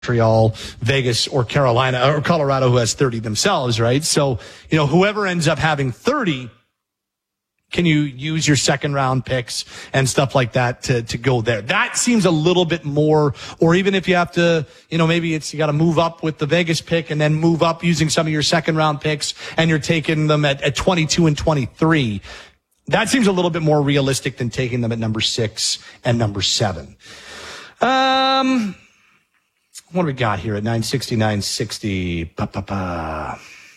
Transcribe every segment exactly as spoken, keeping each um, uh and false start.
Montreal, Vegas, or Carolina, or Colorado, who has thirty themselves, right? So, you know, whoever ends up having thirty, can you use your second round picks and stuff like that to, to go there? That seems a little bit more, or even if you have to, you know, maybe it's, you got to move up with the Vegas pick and then move up using some of your second round picks and you're taking them at, at twenty-two and twenty-three. That seems a little bit more realistic than taking them at number six and number seven. Um, what do we got here at nine sixty, nine sixty? Pa, pa, pa.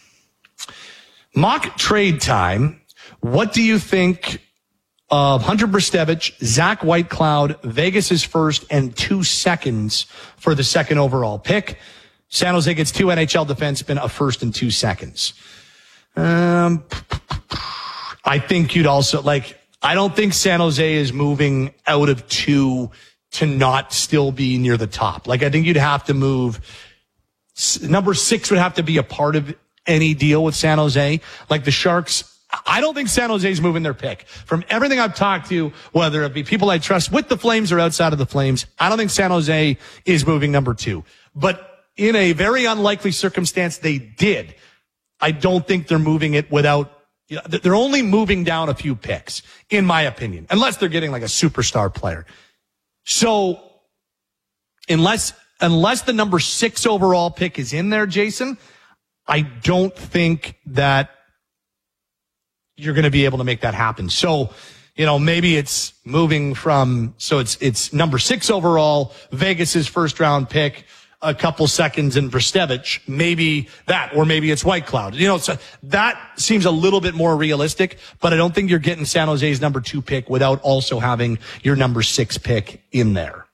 Mock trade time. What do you think of Hunter Brzustewicz, Zach Whitecloud, Vegas's first and two seconds for the second overall pick? San Jose gets two N H L defensemen, a first and two seconds. Um, I think you'd also, like, I don't think San Jose is moving out of two to not still be near the top. Like, I think you'd have to move. Number six would have to be a part of any deal with San Jose. Like the Sharks, I don't think San Jose's moving their pick. From everything I've talked to, whether it be people I trust with the Flames or outside of the Flames, I don't think San Jose is moving number two. But in a very unlikely circumstance, they did. I don't think they're moving it without, you know, they're only moving down a few picks, in my opinion, unless they're getting like a superstar player. So unless, unless the number six overall pick is in there, Jason, I don't think that you're going to be able to make that happen. So, you know, maybe it's moving from, so it's, it's number six overall, Vegas's first round pick, a couple seconds in Brzustewicz, maybe that, or maybe it's Whitecloud. You know, so that seems a little bit more realistic, but I don't think you're getting San Jose's number two pick without also having your number six pick in there.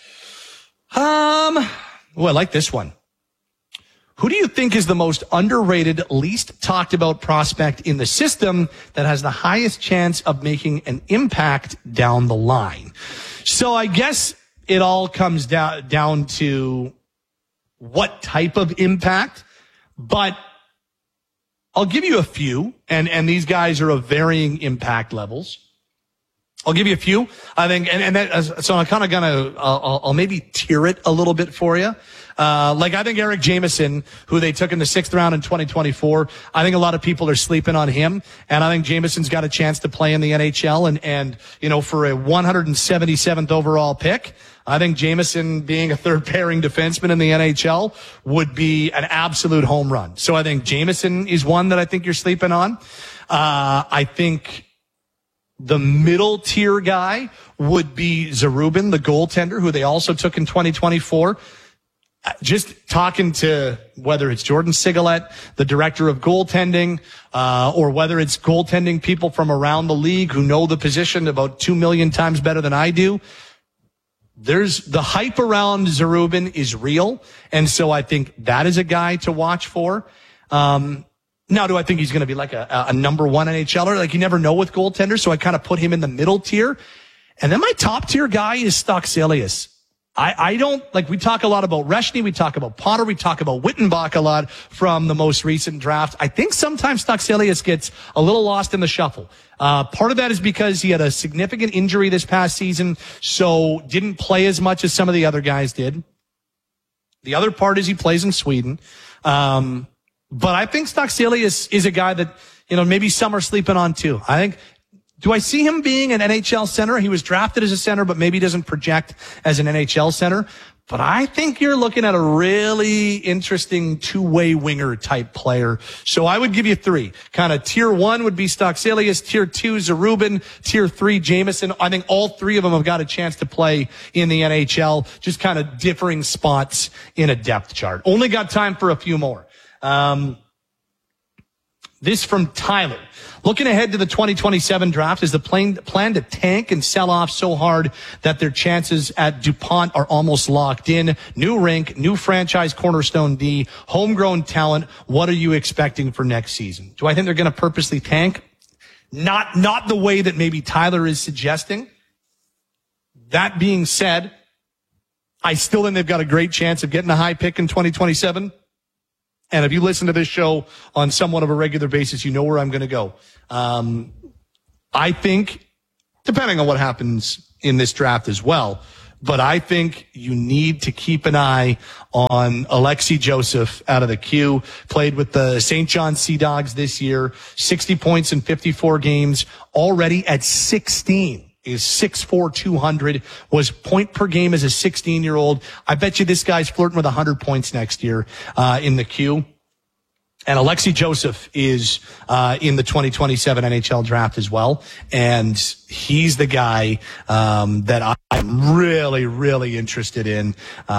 Um, oh, I like this one. Who do you think is the most underrated, least talked about prospect in the system that has the highest chance of making an impact down the line? So I guess it all comes down, down to what type of impact, but I'll give you a few, and, and these guys are of varying impact levels. I'll give you a few, I think, and, and that, so I'm kind of gonna, I'll, I'll maybe tier it a little bit for you. Uh, like I think Eric Jamieson, who they took in the sixth round in twenty twenty-four, I think a lot of people are sleeping on him, and I think Jamieson's got a chance to play in the N H L, and, and, you know, for a one hundred seventy-seventh overall pick, I think Jamieson being a third pairing defenseman in the N H L would be an absolute home run. So I think Jamieson is one that I think you're sleeping on. Uh, I think the middle tier guy would be Zarubin, the goaltender, who they also took in twenty twenty-four. Just talking to whether it's Jordan Sigalet, the director of goaltending, uh, or whether it's goaltending people from around the league who know the position about two million times better than I do. There's the hype around Zarubin is real. And so I think that is a guy to watch for. Um, now, do I think he's going to be like a, a number one N H L er? Like, you never know with goaltenders. So I kind of put him in the middle tier. And then my top tier guy is Stockselius. I, I don't, like, we talk a lot about Reshny, we talk about Potter, we talk about Wittenbach a lot from the most recent draft. I think sometimes Stockselius gets a little lost in the shuffle. Uh, part of that is because he had a significant injury this past season, so didn't play as much as some of the other guys did. The other part is he plays in Sweden. Um, but I think Stockselius is a guy that, you know, maybe some are sleeping on too. I think, do I see him being an N H L center? He was drafted as a center, but maybe doesn't project as an N H L center. But I think you're looking at a really interesting two-way winger type player. So I would give you three. Kind of tier one would be Stockselius, tier two Zarubin, tier three Jamieson. I think all three of them have got a chance to play in the N H L, just kind of differing spots in a depth chart. Only got time for a few more. Um, this from Tyler. Looking ahead to the twenty twenty-seven draft, is the plan, plan to tank and sell off so hard that their chances at DuPont are almost locked in? New rink, new franchise cornerstone D, homegrown talent. What are you expecting for next season? Do I think they're going to purposely tank? Not, not the way that maybe Tyler is suggesting. That being said, I still think they've got a great chance of getting a high pick in twenty twenty-seven. And if you listen to this show on somewhat of a regular basis, you know where I'm going to go. Um, I think, depending on what happens in this draft as well, but I think you need to keep an eye on Alexi Joseph out of the queue. Played with the Saint John Sea Dogs this year, sixty points in fifty-four games, already at sixteen. Is six foot four, two hundred, was point per game as a sixteen-year-old. I bet you this guy's flirting with one hundred points next year uh, in the queue. And Alexi Joseph is uh in the twenty twenty-seven N H L draft as well. And he's the guy um that I'm really, really interested in.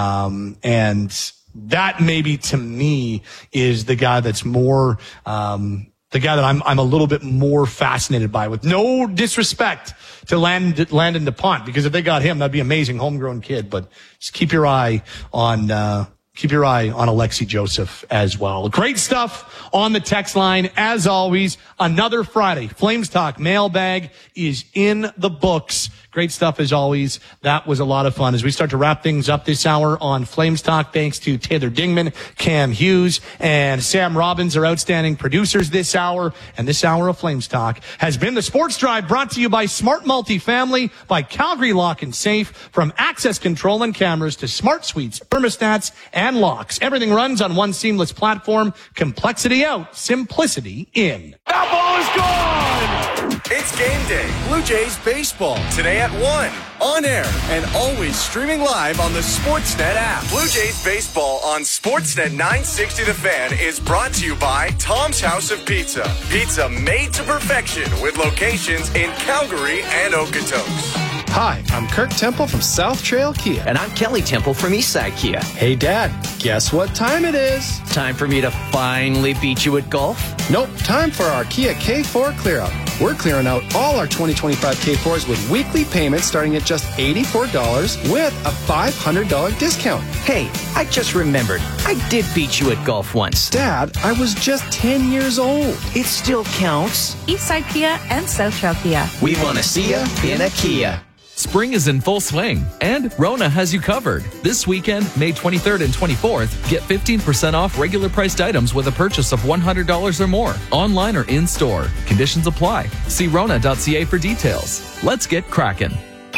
Um And that maybe to me is the guy that's more um the guy that I'm I'm a little bit more fascinated by, with no disrespect to Landon, Landon DuPont, because if they got him, that'd be amazing, homegrown kid. But just keep your eye on uh Keep your eye on Alexi Joseph as well. Great stuff on the text line. As always, another Friday Flames Talk mailbag is in the books. Great stuff as always. That was a lot of fun. As we start to wrap things up this hour on Flames Talk, thanks to Taylor Dingman, Cam Hughes, and Sam Robbins, our outstanding producers this hour. And this hour of Flames Talk has been the Sports Drive, brought to you by Smart Multifamily, by Calgary Lock and Safe. From access control and cameras to smart suites, thermostats, and locks, everything runs on one seamless platform. Complexity out, simplicity in. That ball is gone! It's game day. Blue Jays baseball today at one. On air and always streaming live on the Sportsnet app. Blue Jays baseball on Sportsnet nine sixty The Fan is brought to you by Tom's House of Pizza. Pizza made to perfection with locations in Calgary and Okotoks. Hi, I'm Kirk Temple from South Trail Kia. And I'm Kelly Temple from Eastside Kia. Hey, Dad, guess what time it is? Time for me to finally beat you at golf? Nope, time for our Kia K four clear-out. We're clearing out all our twenty twenty-five K fours with weekly payments starting at just eighty-four dollars with a five hundred dollars discount. Hey, I just remembered. I did beat you at golf once. Dad, I was just ten years old. It still counts. Eastside Kia and South Trail Kia. We want to see ya in a Kia. Spring is in full swing, and Rona has you covered. This weekend, May twenty-third and twenty-fourth, get fifteen percent off regular priced items with a purchase of one hundred dollars or more, online or in-store. Conditions apply. See Rona dot C A for details. Let's get cracking.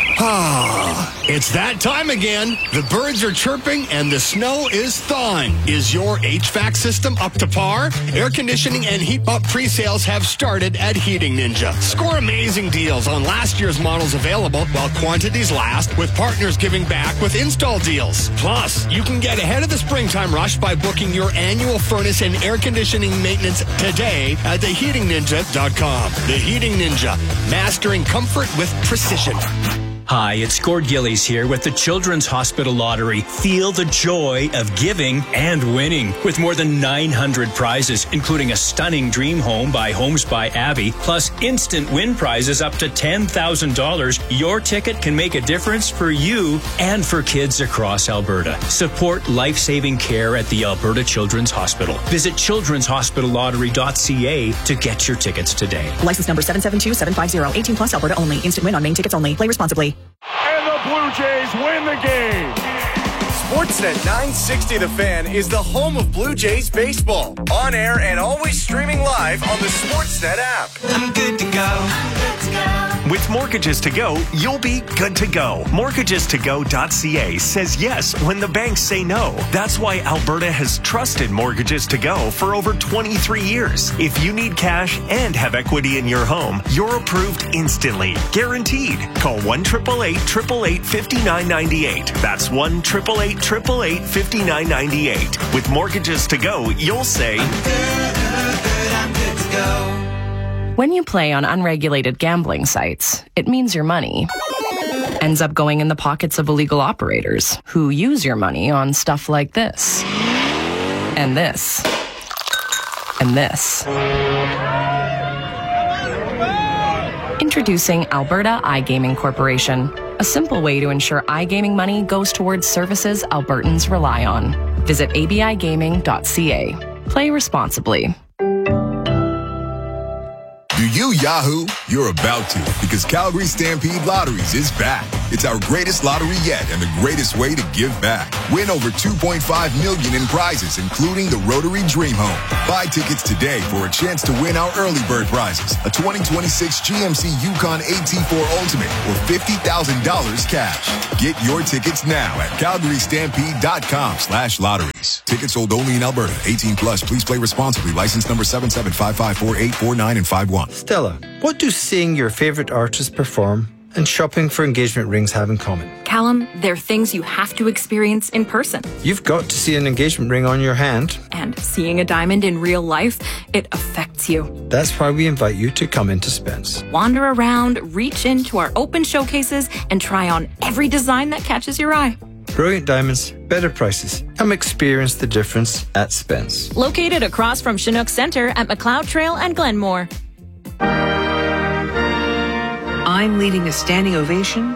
Ah, it's that time again. The birds are chirping and the snow is thawing. Is your H V A C system up to par? Air conditioning and heat pump pre-sales have started at Heating Ninja. Score amazing deals on last year's models available while quantities last, with partners giving back with install deals. Plus, you can get ahead of the springtime rush by booking your annual furnace and air conditioning maintenance today at the heating ninja dot com. The Heating Ninja, mastering comfort with precision. Hi, it's Gord Gillies here with the Children's Hospital Lottery. Feel the joy of giving and winning. With more than nine hundred prizes, including a stunning dream home by Homes by Abby, plus instant win prizes up to ten thousand dollars, your ticket can make a difference for you and for kids across Alberta. Support life-saving care at the Alberta Children's Hospital. Visit children's hospital lottery dot c a to get your tickets today. License number seven seven two seven five zero. eighteen plus Alberta only. Instant win on main tickets only. Play responsibly. And the Blue Jays win the game. Sportsnet nine sixty The Fan is the home of Blue Jays baseball. On air and always streaming live on the Sportsnet app. I'm good to go. I'm good to go. With Mortgages to Go, you'll be good to go. mortgages to go dot c a says yes when the banks say no. That's why Alberta has trusted Mortgages to Go for over twenty-three years. If you need cash and have equity in your home, you're approved instantly. Guaranteed. Call one eight eight eight, eight eight eight, five nine nine eight. That's one eight eight eight, eight eight eight, five nine nine eight. With Mortgages to Go, you'll say, I'm good, good, good, I'm good to go. When you play on unregulated gambling sites, it means your money ends up going in the pockets of illegal operators who use your money on stuff like this, and this, and this. Introducing Alberta iGaming Corporation, a simple way to ensure iGaming money goes towards services Albertans rely on. Visit a b i gaming dot c a. Play responsibly. Do you Yahoo? You're about to, because Calgary Stampede Lotteries is back. It's our greatest lottery yet and the greatest way to give back. Win over two point five million dollars in prizes, including the Rotary Dream Home. Buy tickets today for a chance to win our early bird prizes, a twenty twenty-six G M C Yukon A T four Ultimate or fifty thousand dollars cash. Get your tickets now at calgarystampede.com slash lotteries. Tickets sold only in Alberta. eighteen plus. Please play responsibly. License number seven seven five five four eight four nine and five one. Stella, what do seeing your favorite artist perform and shopping for engagement rings have in common? Callum, they're things you have to experience in person. You've got to see an engagement ring on your hand. And seeing a diamond in real life, it affects you. That's why we invite you to come into Spence. Wander around, reach into our open showcases, and try on every design that catches your eye. Brilliant diamonds, better prices. Come experience the difference at Spence. Located across from Chinook Center at McLeod Trail and Glenmore. I'm leading a standing ovation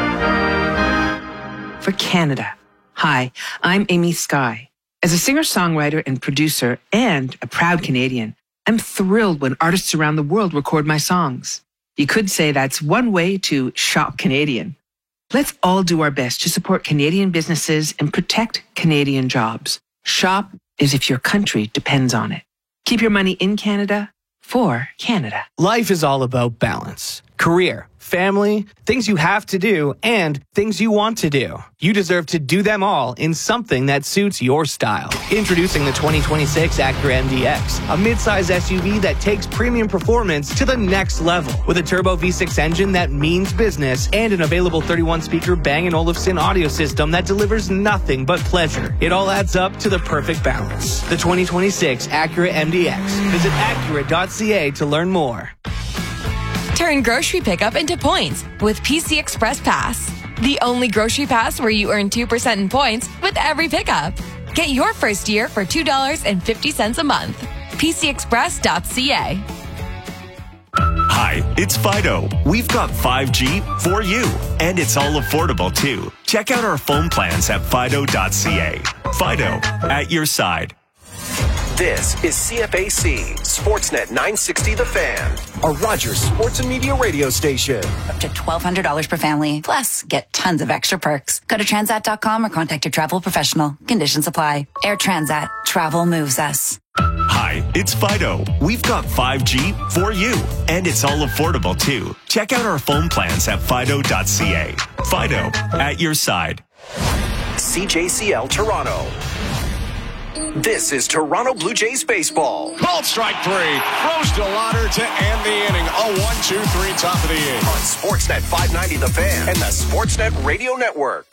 for Canada. Hi, I'm Amy Skye. As a singer-songwriter and producer and a proud Canadian, I'm thrilled when artists around the world record my songs. You could say that's one way to shop Canadian. Let's all do our best to support Canadian businesses and protect Canadian jobs. Shop as if your country depends on it. Keep your money in Canada for Canada. Life is all about balance. Career, family, things you have to do, and things you want to do. You deserve to do them all in something that suits your style. Introducing the twenty twenty-six Acura M D X, a midsize S U V that takes premium performance to the next level. With a turbo V six engine that means business and an available thirty-one speaker Bang and Olufsen audio system that delivers nothing but pleasure. It all adds up to the perfect balance. The twenty twenty-six Acura M D X. Visit Acura dot C A to learn more. Turn grocery pickup into points with P C Express Pass. The only grocery pass where you earn two percent in points with every pickup. Get your first year for two dollars and fifty cents a month. P C Express dot C A. Hi, it's Fido. We've got five G for you, and it's all affordable too. Check out our phone plans at Fido dot C A. Fido, at your side. This is C F A C, Sportsnet nine sixty The Fan, a Rogers Sports and Media radio station. Up to twelve hundred dollars per family, plus get tons of extra perks. Go to Transat dot com or contact your travel professional. Conditions apply. Air Transat. Travel moves us. Hi, it's Fido. We've got five G for you, and it's all affordable too. Check out our phone plans at Fido dot C A. Fido, at your side. C J C L Toronto. This is Toronto Blue Jays baseball. Called strike three. Throws to Lauder to end the inning. A one two three top of the inning. On Sportsnet five ninety The Fan and the Sportsnet Radio Network.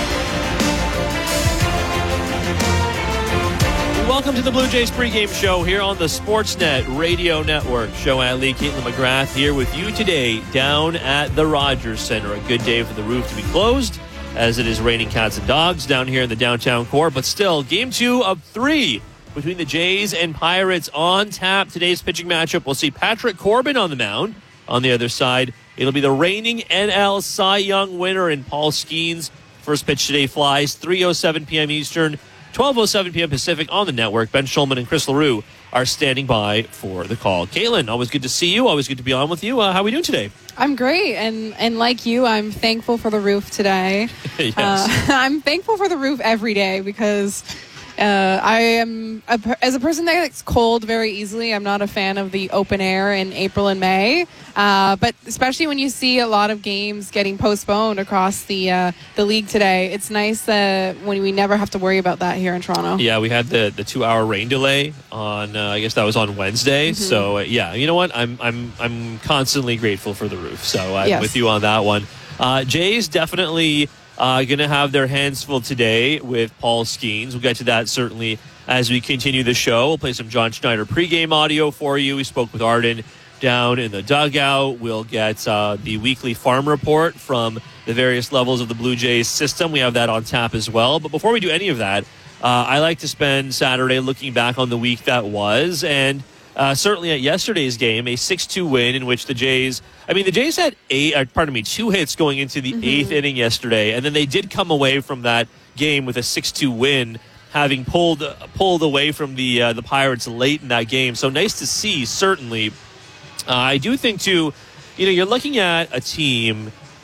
Welcome to the Blue Jays pregame show here on the Sportsnet Radio Network. Joanne Lee, Caitlin McGrath here with you today down at the Rogers Center. A good day for the roof to be closed, as it is raining cats and dogs down here in the downtown core. But still, game two of three between the Jays and Pirates on tap. Today's pitching matchup, we'll see Patrick Corbin on the mound. On the other side, it'll be the reigning N L Cy Young winner in Paul Skeens. First pitch today flies three oh seven p.m. Eastern, twelve oh seven p.m. Pacific on the network. Ben Schulman and Chris LaRue are standing by for the call. Caitlin, always good to see you. Always good to be on with you. Uh, how are we doing today? I'm great, and and like you, I'm thankful for the roof today. Yes. Uh, I'm thankful for the roof every day because uh, I am, a, as a person that gets cold very easily, I'm not a fan of the open air in April and May. Uh, but especially when you see a lot of games getting postponed across the uh, the league today, it's nice that when we never have to worry about that here in Toronto. Yeah, we had the, the two hour rain delay on uh, I guess that was on Wednesday. Mm-hmm. So uh, yeah, you know what? I'm I'm I'm constantly grateful for the roof. So I'm yes. with you on that one. Uh, Jays definitely uh, going to have their hands full today with Paul Skeens. We'll get to that certainly as we continue the show. We'll play some John Schneider pregame audio for you. We spoke with Arden down in the dugout. We'll get uh, the weekly farm report from the various levels of the Blue Jays system. We have that on tap as well. But before we do any of that, uh, I like to spend Saturday looking back on the week that was. And uh, certainly at yesterday's game, a six two win in which the Jays, I mean, the Jays had eight, uh, pardon me, two hits going into the mm-hmm. eighth inning yesterday. And then they did come away from that game with a six two win, having pulled uh, pulled away from the uh, the Pirates late in that game. So nice to see, certainly. Uh, I do think, too, you know, you're looking at a team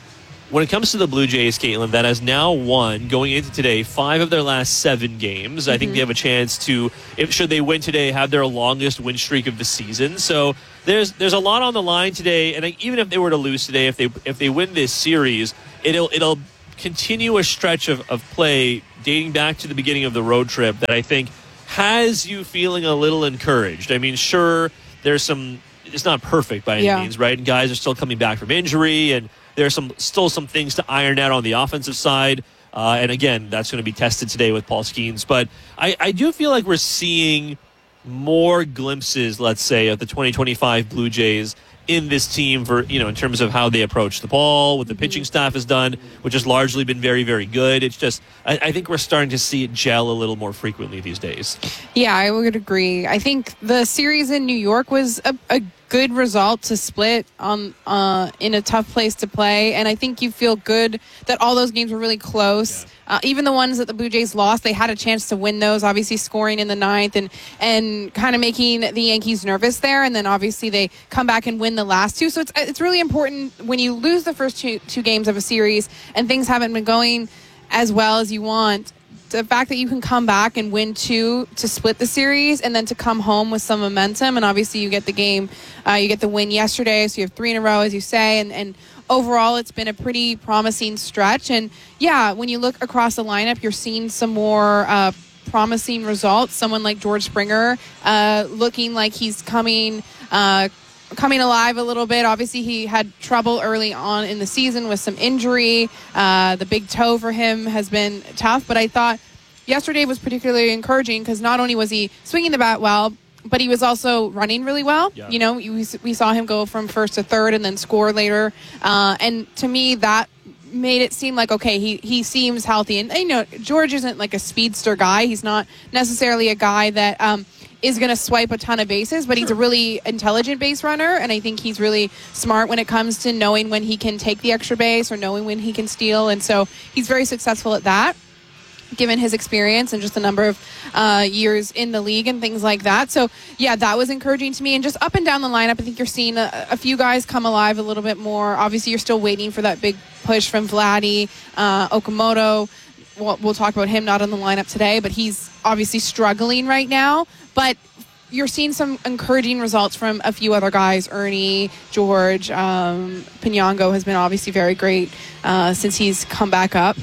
when it comes to the Blue Jays, Caitlin, that has now won, going into today, five of their last seven games. Mm-hmm. I think they have a chance to, if should they win today, have their longest win streak of the season. So there's there's a lot on the line today, and even if they were to lose today, if they if they win this series, it'll it'll continue a stretch of, of play dating back to the beginning of the road trip that I think has you feeling a little encouraged. I mean, sure, there's some, it's not perfect by any Yeah. means, right? And guys are still coming back from injury, and there's some still some things to iron out on the offensive side. Uh, and again, that's going to be tested today with Paul Skeens. But I, I do feel like we're seeing more glimpses, let's say, of the twenty twenty-five Blue Jays in this team for, you know, in terms of how they approach the ball, what the pitching staff has done, which has largely been very, very good. It's just, I, I think we're starting to see it gel a little more frequently these days. Yeah, I would agree. I think the series in New York was a, a good result to split on uh, in a tough place to play, and I think you feel good that all those games were really close. Yeah. Uh, even the ones that the Blue Jays lost, they had a chance to win those, obviously scoring in the ninth and, and kind of making the Yankees nervous there. And then obviously they come back and win the last two. So it's it's really important when you lose the first two, two games of a series and things haven't been going as well as you want, the fact that you can come back and win two to split the series and then to come home with some momentum. And obviously you get the game, uh, you get the win yesterday. So you have three in a row, as you say, and, and overall, it's been a pretty promising stretch. And, yeah, when you look across the lineup, you're seeing some more uh, promising results. Someone like George Springer uh, looking like he's coming uh, coming alive a little bit. Obviously, he had trouble early on in the season with some injury. Uh, the big toe for him has been tough. But I thought yesterday was particularly encouraging because not only was he swinging the bat well, but he was also running really well. Yeah. You know, we, we saw him go from first to third and then score later. Uh, and to me, that made it seem like, okay, he, he seems healthy. And, you know, George isn't like a speedster guy. He's not necessarily a guy that um, is going to swipe a ton of bases, but he's a really intelligent base runner. And I think he's really smart when it comes to knowing when he can take the extra base or knowing when he can steal. And so he's very successful at that, given his experience and just the number of uh, years in the league and things like that. So, yeah, that was encouraging to me. And just up and down the lineup, I think you're seeing a, a few guys come alive a little bit more. Obviously, you're still waiting for that big push from Vladdy, uh, Okamoto. We'll, we'll talk about him, not in the lineup today, but he's obviously struggling right now. But you're seeing some encouraging results from a few other guys. Ernie, George, um, Pinango has been obviously very great uh, since he's come back up.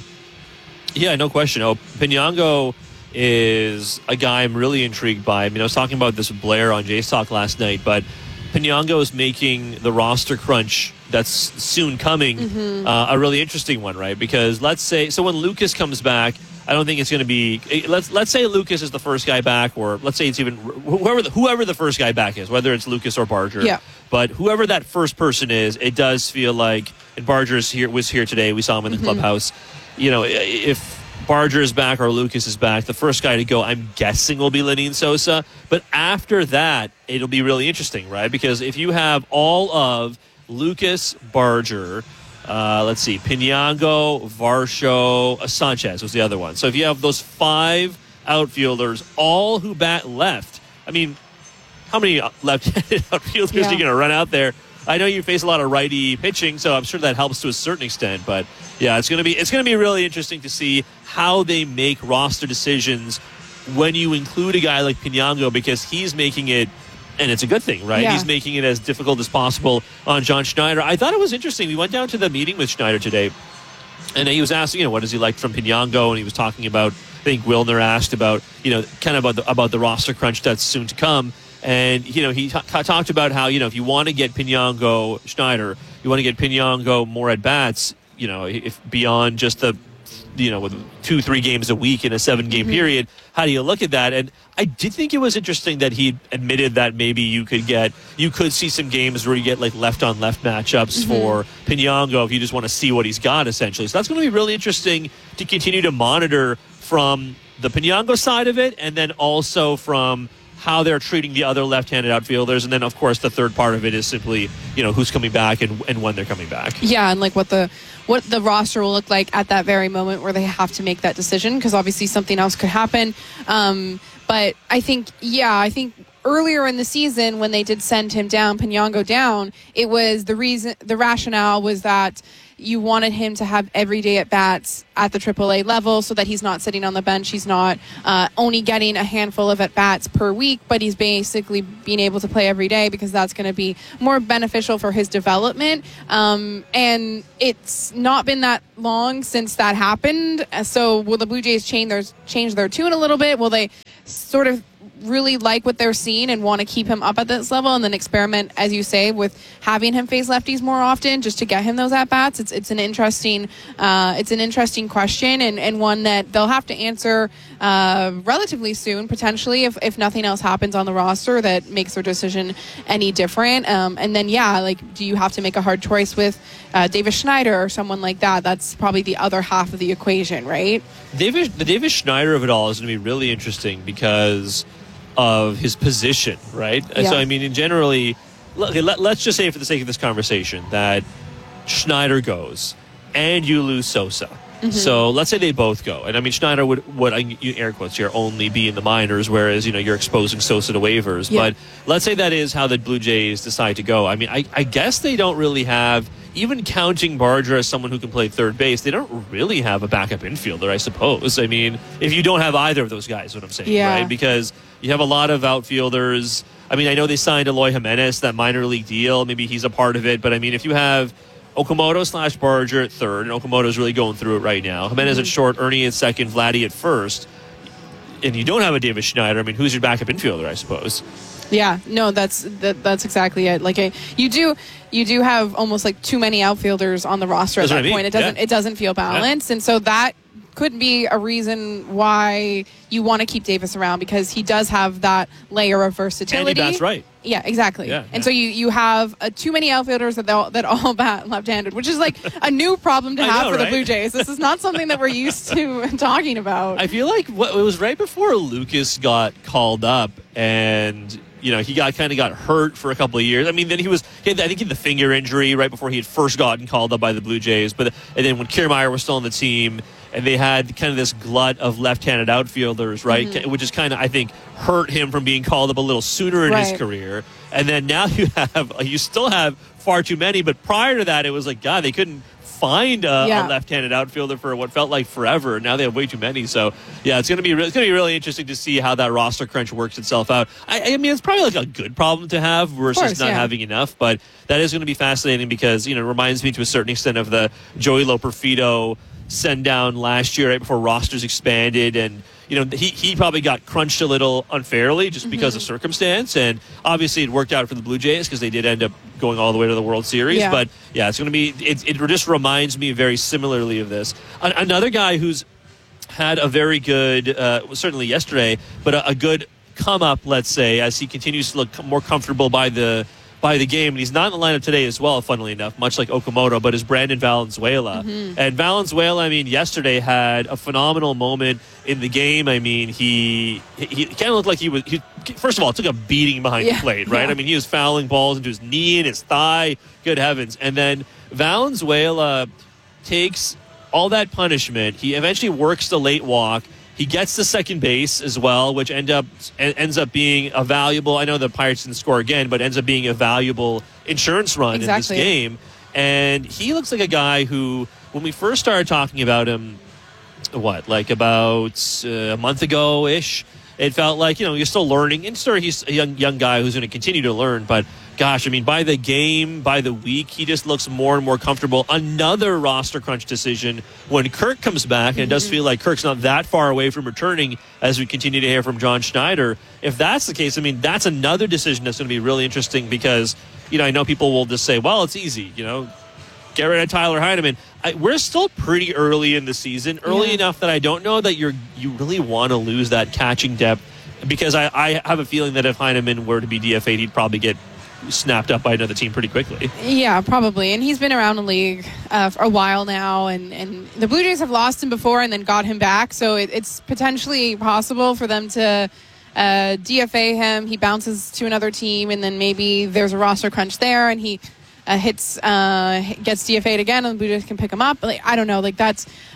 Yeah, no question. Oh, Pinango is a guy I'm really intrigued by. I mean, I was talking about this with Blair on Jays Talk last night, but Pinango is making the roster crunch that's soon coming mm-hmm. uh, a really interesting one, right? Because let's say, so when Lucas comes back, I don't think it's going to be, let's let's say Lucas is the first guy back, or let's say it's even whoever the, whoever the first guy back is, whether it's Lucas or Barger. Yeah. But whoever that first person is, it does feel like, and Barger is here, was here today, we saw him in the mm-hmm. clubhouse. You know, if Barger is back or Lucas is back, the first guy to go, I'm guessing, will be Lenyn Sosa. But after that, it'll be really interesting, right? Because if you have all of Lucas, Barger, uh, let's see, Pinango, Varsho, uh, Sanchez was the other one. So if you have those five outfielders, all who bat left, I mean, how many left-handed outfielders yeah. are you going to run out there? I know you face a lot of righty pitching, so I'm sure that helps to a certain extent. But yeah, it's gonna be it's gonna be really interesting to see how they make roster decisions when you include a guy like Pinango, because he's making it, and it's a good thing, right? Yeah. He's making it as difficult as possible on John Schneider. I thought it was interesting. We went down to the meeting with Schneider today, and he was asking, you know, what does he like from Pinango, and he was talking about, I think Wilner asked about, you know, kind of about the, about the roster crunch that's soon to come. And, you know, he t- talked about how, you know, if you want to get Pinango, Schneider, you want to get Pinango more at-bats, you know, if beyond just the, you know, with two, three games a week in a seven-game mm-hmm. period, how do you look at that? And I did think it was interesting that he admitted that maybe you could get, you could see some games where you get, like, left-on-left matchups mm-hmm. for Pinango if you just want to see what he's got, essentially. So that's going to be really interesting to continue to monitor from the Pinango side of it, and then also from how they're treating the other left-handed outfielders. And then, of course, the third part of it is simply, you know, who's coming back and, and when they're coming back. Yeah, and like what the what the roster will look like at that very moment where they have to make that decision, because obviously something else could happen. Um, but I think, yeah, I think earlier in the season when they did send him down, Pinango down, it was the reason, the rationale was that you wanted him to have everyday at-bats at the triple A level so that he's not sitting on the bench. He's not uh, only getting a handful of at-bats per week, but he's basically being able to play every day because that's going to be more beneficial for his development. Um, and it's not been that long since that happened. So will the Blue Jays change their, change their tune a little bit? Will they sort of really like what they're seeing and want to keep him up at this level and then experiment, as you say, with having him face lefties more often just to get him those at bats? It's it's an interesting uh, it's an interesting question and, and one that they'll have to answer uh, relatively soon, potentially, if, if nothing else happens on the roster that makes their decision any different. Um, and then, yeah, like, do you have to make a hard choice with uh, Davis Schneider or someone like that? That's probably the other half of the equation, right? Davis, the Davis Schneider of it all is going to be really interesting because of his position, right? Yeah. So, I mean, in generally, let, let, let's just say for the sake of this conversation that Schneider goes and you lose Sosa. Mm-hmm. So let's say they both go. And I mean, Schneider would, would you air quotes here, only be in the minors, whereas, you know, you're exposing Sosa to waivers. Yeah. But let's say that is how the Blue Jays decide to go. I mean, I, I guess they don't really have, even counting Barger as someone who can play third base, they don't really have a backup infielder, I suppose. I mean, if you don't have either of those guys, what I'm saying, Yeah. right? Because you have a lot of outfielders. I mean, I know they signed Eloy Jimenez, that minor league deal. Maybe he's a part of it. But, I mean, if you have Okamoto slash Barger at third, and Okamoto's really going through it right now, Jimenez mm-hmm. at short, Ernie at second, Vladdy at first, and you don't have a Davis Schneider, I mean, who's your backup infielder, I suppose? Yeah, no, that's that, that's exactly it. Like, a, you do you do have almost like too many outfielders on the roster That's at what that I mean. point. It doesn't Yeah. it doesn't feel balanced, and so that could be a reason why you want to keep Davis around, because he does have that layer of versatility. And he bats right. Yeah, exactly. Yeah, and yeah. so you, you have uh, too many outfielders that all, that all bat left-handed, which is like a new problem to I have know, for the right? Blue Jays. This is not something that we're used to talking about. I feel like what, it was right before Lucas got called up, and you know he got kind of got hurt for a couple of years. I mean, then he was he had, I think he had the finger injury right before he had first gotten called up by the Blue Jays. But and then when Kiermaier was still on the team, and they had kind of this glut of left-handed outfielders, right, Mm-hmm. which is kind of I think hurt him from being called up a little sooner in Right. his career. And then now you have you still have far too many. But prior to that, it was like God, they couldn't find a, Yeah. a left-handed outfielder for what felt like forever. Now they have way too many. So yeah, it's gonna be re- it's gonna be really interesting to see how that roster crunch works itself out. I, I mean, it's probably like a good problem to have versus course, not yeah. having enough. But that is going to be fascinating because you know it reminds me to a certain extent of the Joey Loperfido send down last year right before rosters expanded, and you know he, he probably got crunched a little unfairly just because Mhm. of circumstance, and obviously it worked out for the Blue Jays because they did end up going all the way to the World Series. Yeah. But yeah, it's going to be it, it just reminds me very similarly of this. A- another guy who's had a very good uh, certainly yesterday, but a, a good come up, let's say, as he continues to look more comfortable by the by the game, and he's not in the lineup today as well, funnily enough, much like Okamoto, but is Brandon Valenzuela. Mhm. And Valenzuela, I mean, yesterday had a phenomenal moment in the game. I mean, he he, he kind of looked like he was, he, first of all, took a beating behind Yeah, the plate, right? yeah. I mean, he was fouling balls into his knee and his thigh. Good heavens. And then Valenzuela takes all that punishment. He eventually works the late walk. He gets to second base as well, which end up ends up being a valuable. I know the Pirates didn't score again, but ends up being a valuable insurance run Exactly. in this game. And he looks like a guy who, when we first started talking about him, what, like about uh, a month ago ish, it felt like you know you're still learning. And sure, he's a young young guy who's going to continue to learn, but. Gosh, I mean, by the game, by the week, he just looks more and more comfortable. Another roster crunch decision when Kirk comes back, and it does feel like Kirk's not that far away from returning as we continue to hear from John Schneider. If that's the case, I mean, that's another decision that's going to be really interesting because, you know, I know people will just say, well, it's easy, you know, get rid of Tyler Heineman. I, we're still pretty early in the season, early Yeah. enough that I don't know that you're you really want to lose that catching depth because I, I have a feeling that if Heineman were to be D F A'd, he'd probably get snapped up by another team pretty quickly. Yeah, probably. And he's been around the league uh, for a while now, and, and the Blue Jays have lost him before and then got him back, so it, it's potentially possible for them to uh, D F A him. He bounces to another team, and then maybe there's a roster crunch there, and he uh, hits uh, gets D F A'd again, and the Blue Jays can pick him up. Like, I don't know. Like that's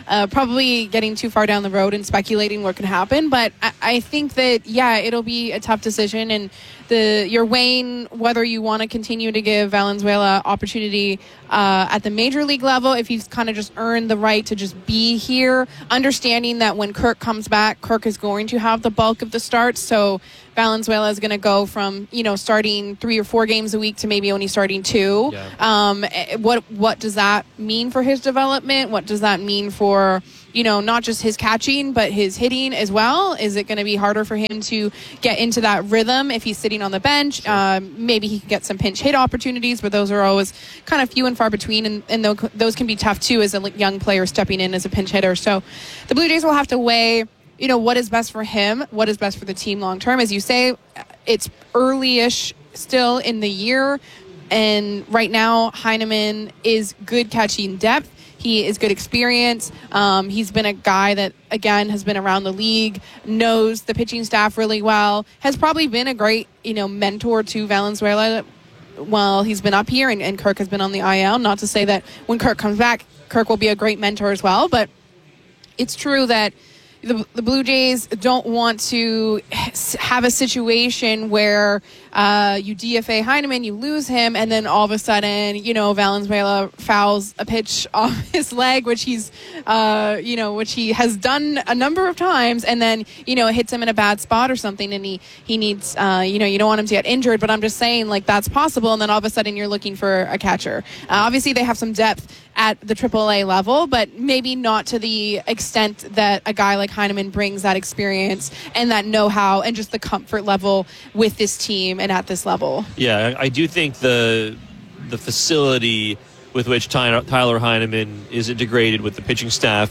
uh, probably getting too far down the road and speculating what could happen. But I, I think that, yeah, it'll be a tough decision. And the you're weighing whether you want to continue to give Valenzuela opportunity uh, at the major league level, if he's kind of just earned the right to just be here, understanding that when Kirk comes back, Kirk is going to have the bulk of the starts. So Valenzuela is going to go from, you know, starting three or four games a week to maybe only starting two. Yeah. Um, what what does that mean for his development? What does that mean for, you know, not just his catching, but his hitting as well? Is it going to be harder for him to get into that rhythm if he's sitting on the bench? Sure. Um, maybe he can get some pinch hit opportunities, but those are always kind of few and far between, and, and those can be tough too as a young player stepping in as a pinch hitter. So the Blue Jays will have to weigh, you know, what is best for him, what is best for the team long term. As you say, it's early-ish still in the year, and right now Heineman is good catching depth. He is good experience. Um, he's been a guy that, again, has been around the league, knows the pitching staff really well, has probably been a great, you know, mentor to Valenzuela while he's been up here, and, and Kirk has been on the I L. Not to say that when Kirk comes back, Kirk will be a great mentor as well, but it's true that the, the Blue Jays don't want to have a situation where uh, you D F A Heineman, you lose him, and then all of a sudden, you know, Valenzuela fouls a pitch off his leg, which he's, uh, you know, which he has done a number of times, and then, you know, it hits him in a bad spot or something, and he, he needs, uh, you know, you don't want him to get injured, but I'm just saying, like, that's possible, and then all of a sudden you're looking for a catcher. Uh, obviously, they have some depth at the triple A level, but maybe not to the extent that a guy like Heineman brings that experience and that know-how and just the comfort level with this team and at this level. Yeah, I do think the the facility with which Tyler, Tyler Heineman is integrated with the pitching staff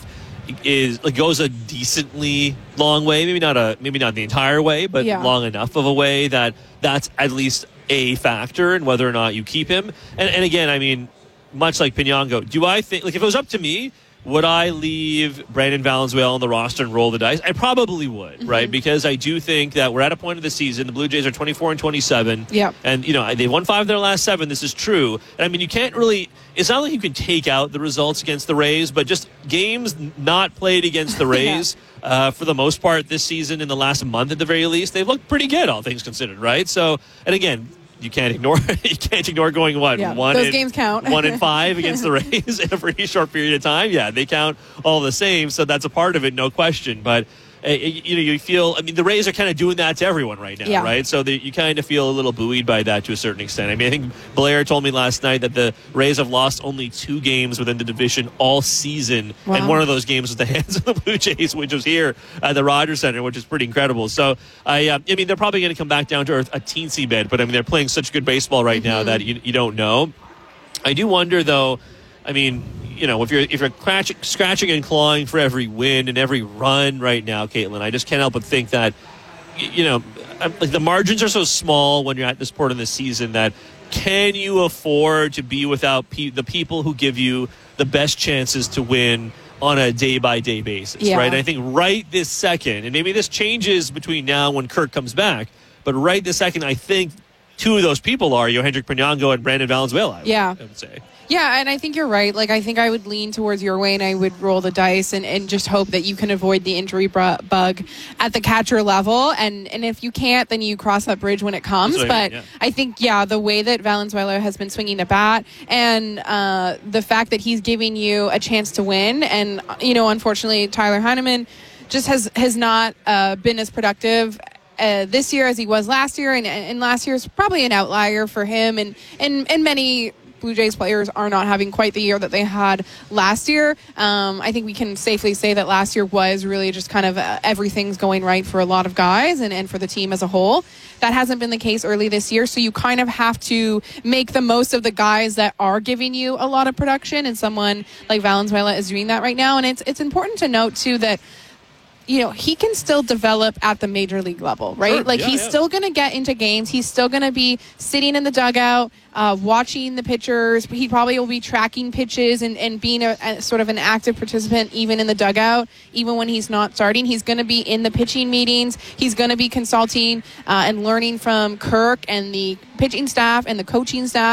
is like goes a decently long way. Maybe not a maybe not the entire way, but yeah. long enough of a way that that's at least a factor in whether or not you keep him. And, and again, I mean, much like Pinango, do I think, like, if it was up to me, would I leave Brandon Valenzuela on the roster and roll the dice? I probably would, mm-hmm. right? Because I do think that we're at a point of the season. The Blue Jays are twenty-four and twenty-seven. Yeah. And, you know, they won five of their last seven. This is true. And, I mean, you can't really, it's not like you can take out the results against the Rays, but just games not played against the Rays, yeah. uh, for the most part this season, in the last month at the very least, they've looked pretty good, all things considered, right? So, and again, you can't ignore you can't ignore going what yeah, one those in, games count. one in five against the Rays in a pretty short period of time. Yeah, they count all the same, so that's a part of it, no question. But uh, you know, you feel. I mean, the Rays are kind of doing that to everyone right now, yeah. right? So they, you kind of feel a little buoyed by that to a certain extent. I mean, I think Blair told me last night that the Rays have lost only two games within the division all season, wow. and one of those games was the hands of the Blue Jays, which was here at the Rogers Center, which is pretty incredible. So I, uh, I mean, they're probably going to come back down to earth a teensy bit, but I mean, they're playing such good baseball right mm-hmm. now that you, you don't know. I do wonder, though. I mean, you know, if you're if you're scratching, scratching and clawing for every win and every run right now, Caitlin, I just can't help but think that, you know, like the margins are so small when you're at this point in the season that can you afford to be without pe- the people who give you the best chances to win on a day-by-day basis, yeah. right? And I think right this second, and maybe this changes between now and when Kirk comes back, but right this second, I think two of those people are Yohendrick Pinango and Brandon Valenzuela, I would, yeah. I would say. Yeah, and I think you're right. Like, I think I would lean towards your way, and I would roll the dice and, and just hope that you can avoid the injury br- bug at the catcher level. And, and if you can't, then you cross that bridge when it comes. But I, mean, yeah. I think, yeah, the way that Valenzuela has been swinging the bat and uh, the fact that he's giving you a chance to win. And, you know, unfortunately, Tyler Heineman just has, has not uh, been as productive Uh, this year as he was last year, and, and last year is probably an outlier for him, and, and, and many Blue Jays players are not having quite the year that they had last year. Um, I think we can safely say that last year was really just kind of uh, everything's going right for a lot of guys and, and for the team as a whole. That hasn't been the case early this year, so you kind of have to make the most of the guys that are giving you a lot of production, and someone like Valenzuela is doing that right now. And it's it's important to note, too, that you know, he can still develop at the major league level, right? Sure. Like, yeah, he's yeah. still going to get into games. He's still going to be sitting in the dugout, uh, watching the pitchers. He probably will be tracking pitches and, and being a, a sort of an active participant even in the dugout, even when he's not starting. He's going to be in the pitching meetings. He's going to be consulting uh, and learning from Kirk and the pitching staff and the coaching staff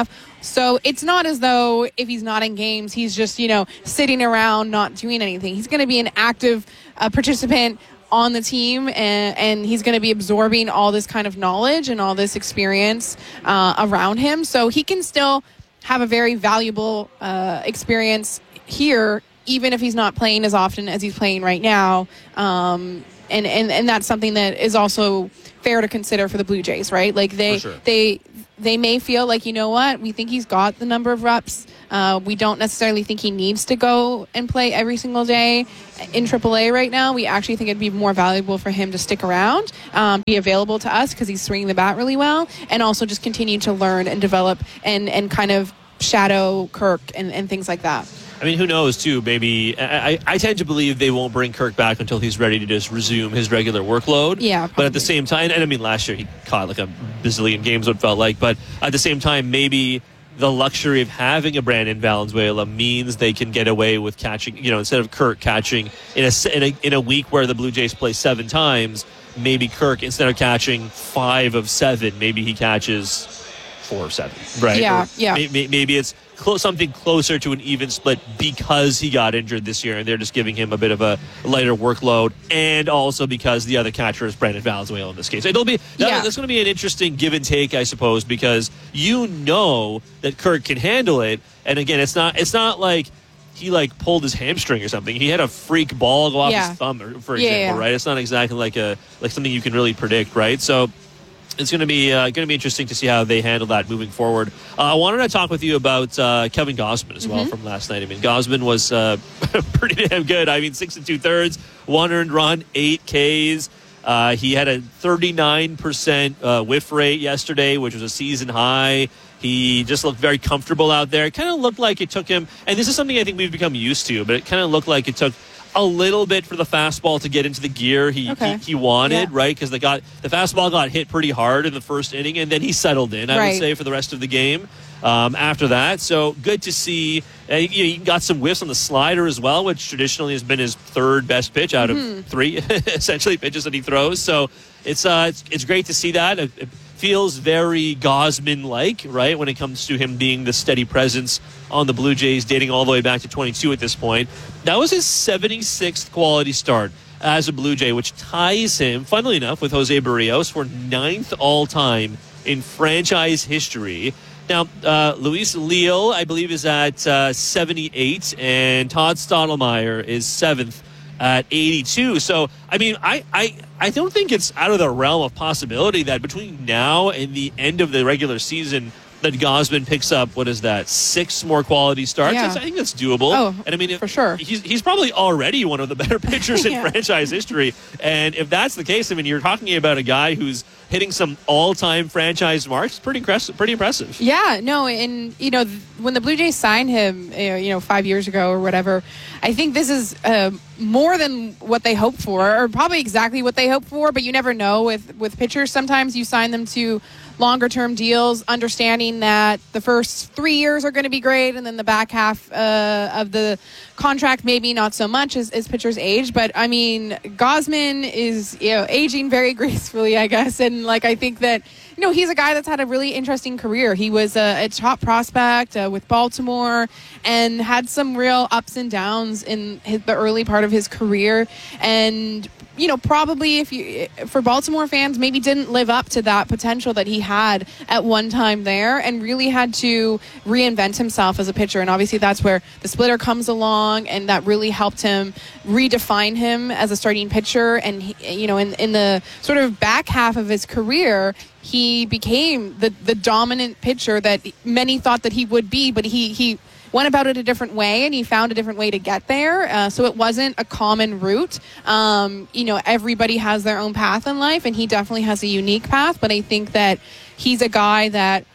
So it's not as though if he's not in games, he's just, you know, sitting around not doing anything. He's going to be an active uh, participant on the team, and, and he's going to be absorbing all this kind of knowledge and all this experience uh, around him. So he can still have a very valuable uh, experience here, even if he's not playing as often as he's playing right now. Um, and, and, and that's something that is also fair to consider for the Blue Jays, right? Like they, For sure. they, they may feel like, you know what, we think he's got the number of reps. Uh, we don't necessarily think he needs to go and play every single day in triple A right now. We actually think it'd be more valuable for him to stick around, um, be available to us because he's swinging the bat really well, and also just continue to learn and develop and, and kind of shadow Kirk and, and things like that. I mean, who knows, too? Maybe I, I tend to believe they won't bring Kirk back until he's ready to just resume his regular workload. Yeah. But at the same time, and I mean, last year he caught like a bazillion games, what it felt like. But at the same time, maybe the luxury of having a Brandon Valenzuela means they can get away with catching, you know, instead of Kirk catching in a, in a, in a week where the Blue Jays play seven times, maybe Kirk, instead of catching five of seven, maybe he catches four of seven, right? Yeah, or yeah. Maybe, maybe it's clo- something closer to an even split because he got injured this year and they're just giving him a bit of a lighter workload, and also because the other catcher is Brandon Valenzuela in this case. It'll be that, Yeah. that's going to be an interesting give and take, I suppose, because you know that Kirk can handle it, and again, it's not it's not like he like pulled his hamstring or something. He had a freak ball go off Yeah. his thumb, or- for Yeah, example, yeah. right? It's not exactly like a like something you can really predict, right? So it's going to be uh, going to be interesting to see how they handle that moving forward. Uh, I wanted to talk with you about uh, Kevin Gausman as well Mm-hmm. from last night. I mean, Gausman was uh, pretty damn good. I mean, six and two thirds, one earned run, eight Ks. Uh, he had a thirty-nine percent uh, whiff rate yesterday, which was a season high. He just looked very comfortable out there. It kind of looked like it took him, and this is something I think we've become used to, but it kind of looked like it took a little bit for the fastball to get into the gear he Okay. he, he wanted, Yeah. right? Because they got the fastball got hit pretty hard in the first inning, and then he settled in, I Right. would say, for the rest of the game um, after that. So good to see. Uh, you know, he got some whiffs on the slider as well, which traditionally has been his third best pitch out Mhm. of three, essentially, pitches that he throws. So it's uh, it's, it's great to see that. It, it feels very Gausman-like, right, when it comes to him being the steady presence on the Blue Jays, dating all the way back to twenty-two at this point. That was his seventy-sixth quality start as a Blue Jay, which ties him, funnily enough, with Jose Barrios for ninth all-time in franchise history. Now, uh, Luis Leal, I believe, is at uh, seventy-eight, and Todd Stottlemyre is seventh at eighty-two. So, I mean, I, I, I don't think it's out of the realm of possibility that between now and the end of the regular season that Gausman picks up, what is that, six more quality starts? Yeah. I think that's doable. Oh, and I mean, for sure. He's, he's probably already one of the better pitchers in Yeah. franchise history. And if that's the case, I mean, you're talking about a guy who's hitting some all-time franchise marks. Pretty impressive. Pretty impressive. Yeah, no, and you know, th- when the Blue Jays signed him, uh, you know, five years ago or whatever, I think this is uh, more than what they hoped for, or probably exactly what they hoped for. But you never know with with pitchers. Sometimes you sign them to longer term deals, understanding that the first three years are going to be great, and then the back half uh, of the contract maybe not so much as, as pitchers age. But I mean, Gausman is, you know, aging very gracefully, I guess, and like I think that, you know, he's a guy that's had a really interesting career. He was a, a top prospect uh, with Baltimore and had some real ups and downs in his, the early part of his career. And, you know, probably if you, for Baltimore fans, maybe didn't live up to that potential that he had at one time there, and really had to reinvent himself as a pitcher. And obviously that's where the splitter comes along, and that really helped him redefine him as a starting pitcher. And, he, you know, in, in the sort of back half of his career, he became the, the dominant pitcher that many thought that he would be, but he, he went about it a different way, and he found a different way to get there. Uh, so it wasn't a common route. Um, you know, everybody has their own path in life, and he definitely has a unique path. But I think that he's a guy that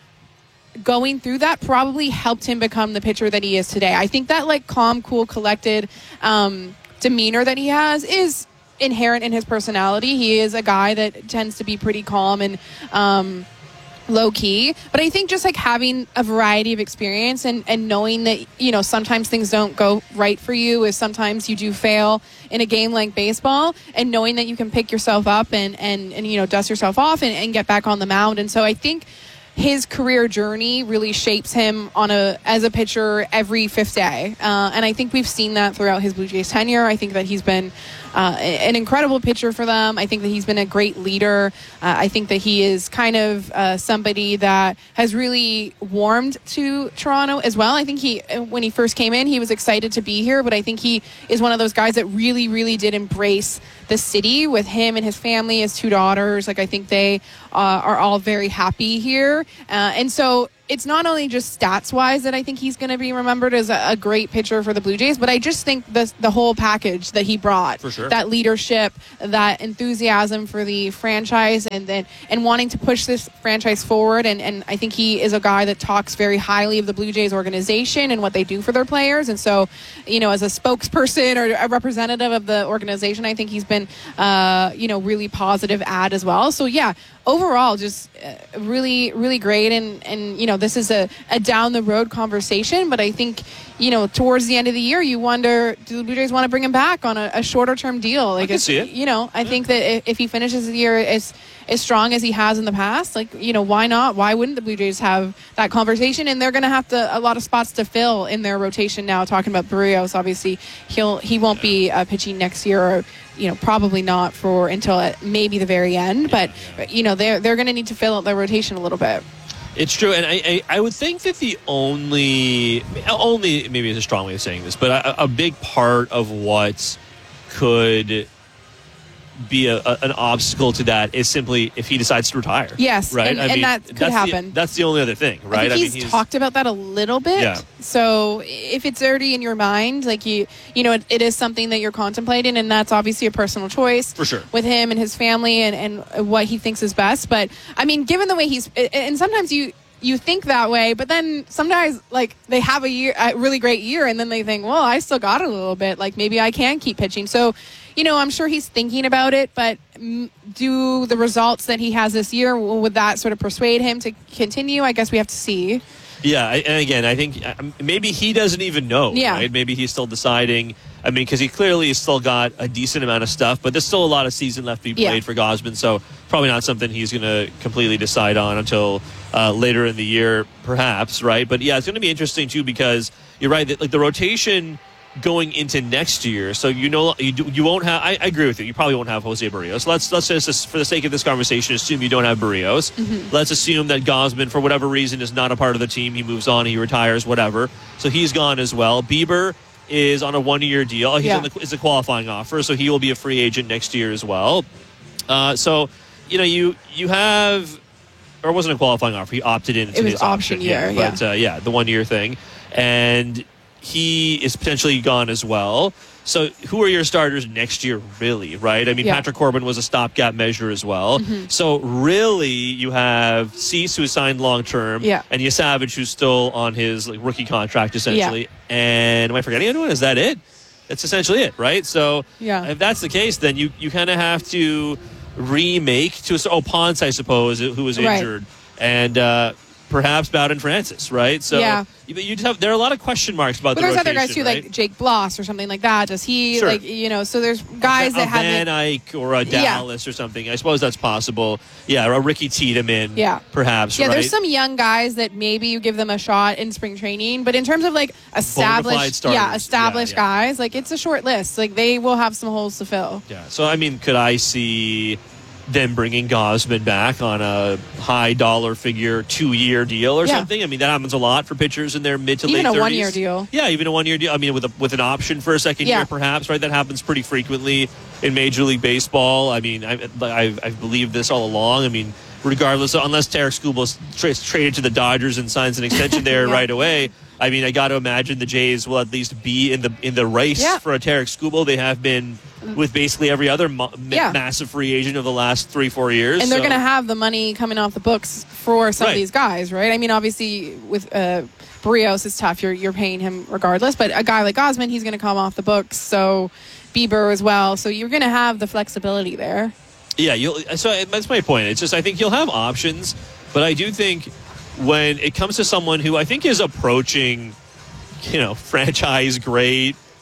going through that probably helped him become the pitcher that he is today. I think that like calm, cool, collected um, demeanor that he has is inherent in his personality. He is a guy that tends to be pretty calm and um, low key, but I think just like having a variety of experience and, and knowing that, you know, sometimes things don't go right for you, is sometimes you do fail in a game like baseball, and knowing that you can pick yourself up and, and, and you know, dust yourself off and, and get back on the mound. And so I think his career journey really shapes him on a as a pitcher every fifth day. Uh, and I think we've seen that throughout his Blue Jays tenure. I think that he's been uh, an incredible pitcher for them. I think that he's been a great leader. Uh, I think that he is kind of uh, somebody that has really warmed to Toronto as well. I think he, when he first came in, he was excited to be here, but I think he is one of those guys that really, really did embrace the city with him and his family, his two daughters. Like, I think they uh, are all very happy here. Uh, and so it's not only just stats-wise that I think he's going to be remembered as a, a great pitcher for the Blue Jays, but I just think the, the whole package that he brought, for sure. that leadership, that enthusiasm for the franchise, and then and wanting to push this franchise forward. And, and I think he is a guy that talks very highly of the Blue Jays organization and what they do for their players. And so, you know, as a spokesperson or a representative of the organization, I think he's been, uh, you know, really positive ad as well. So, yeah, overall, just uh, really, really great. And, and you know, this is a, a down-the-road conversation, but I think, you know, towards the end of the year, you wonder, do the Blue Jays want to bring him back on a, a shorter-term deal? Like, I can see it. You know, I yeah. think that if, if he finishes the year as, as strong as he has in the past, like, you know, why not? Why wouldn't the Blue Jays have that conversation? And they're going to have to a lot of spots to fill in their rotation now. Talking about Berrios, obviously, he'll he won't yeah. be uh, pitching next year, or, you know, probably not for until at maybe the very end. But, yeah. you know, they're, they're going to need to fill out their rotation a little bit. It's true, and I, I, I would think that the only, only maybe is a strong way of saying this, but a, a big part of what could be a, a, an obstacle to that is simply if he decides to retire. Yes, right. and, I and mean, that could that's happen. The, that's the only other thing, right? I, think I he's, mean, he's talked about that a little bit. Yeah. So if it's already in your mind, like you, you know, it, it is something that you're contemplating, and that's obviously a personal choice for sure with him and his family, and, and what he thinks is best. But I mean, given the way he's, and sometimes you. You think that way, but then sometimes, like, they have a year, a really great year, and then they think, well, I still got it a little bit. Like, maybe I can keep pitching. So, you know, I'm sure he's thinking about it, but do the results that he has this year, would that sort of persuade him to continue? I guess we have to see. Yeah, and again, I think maybe he doesn't even know, yeah. right? Maybe he's still deciding. I mean, because he clearly has still got a decent amount of stuff, but there's still a lot of season left to be played yeah. for Gausman, so probably not something he's going to completely decide on until uh, later in the year, perhaps, right? But yeah, it's going to be interesting too, because you're right, that, like, the rotation going into next year, so you know you, do, you won't have. I, I agree with you. You probably won't have Jose Berrios. Let's let's just, for the sake of this conversation, assume you don't have Berrios. Mm-hmm. Let's assume that Gausman, for whatever reason, is not a part of the team. He moves on. He retires. Whatever. So he's gone as well. Bieber is on a one-year deal. He's yeah. on the, it's a qualifying offer, so he will be a free agent next year as well. Uh, so you know you you have, or it wasn't a qualifying offer. He opted in. It was his option option, year. Yeah, but yeah, uh, yeah the one-year thing, and he is potentially gone as well. So who are your starters next year, really, right? I mean, yeah. Patrick Corbin was a stopgap measure as well. Mm-hmm. So really, you have Cease, who is signed long-term, yeah. and Yasavage, who's still on his like, rookie contract, essentially. Yeah. And am I forgetting anyone? Is that it? That's essentially it, right? So yeah. if that's the case, then you, you kind of have to remake to a, oh, Ponce, I suppose, who was injured. Right. And uh, perhaps Bowden Francis, right? So yeah. you, you have, there are a lot of question marks about but the there's rotation, other guys too, right? like Jake Bloss or something like that. Does he, sure. like, you know, so there's guys a, that a have Van Eyck or a Dallas yeah. or something. I suppose that's possible. Yeah, or a Ricky Tiedemann, yeah. perhaps, yeah, right? There's some young guys that maybe you give them a shot in spring training, but in terms of, like, established, yeah, established yeah, yeah. guys, like, it's a short list. Like, they will have some holes to fill. Yeah, so, I mean, could I see them bringing Gausman back on a high dollar figure two-year deal or yeah. something? I mean, that happens a lot for pitchers in their mid to even late thirties. Even a one-year deal. Yeah, even a one-year deal. I mean, with a, with an option for a second yeah. year, perhaps, right? That happens pretty frequently in Major League Baseball. I mean, I, I've, I've believed this all along. I mean, regardless, unless Tarek Skubal tra- traded to the Dodgers and signs an extension there yeah. right away, I mean, I got to imagine the Jays will at least be in the in the race yeah. for a Tarek Skubal. They have been with basically every other mo- yeah. massive free agent of the last three, four years. And they're so. going to have the money coming off the books for some right. of these guys, right? I mean, obviously, with uh, Berrios, it's tough. You're, you're paying him regardless. But a guy like Gausman, he's going to come off the books. So Bieber as well. So you're going to have the flexibility there. Yeah, you'll, so that's my point. It's just I think you'll have options. But I do think when it comes to someone who I think is approaching, you know, franchise great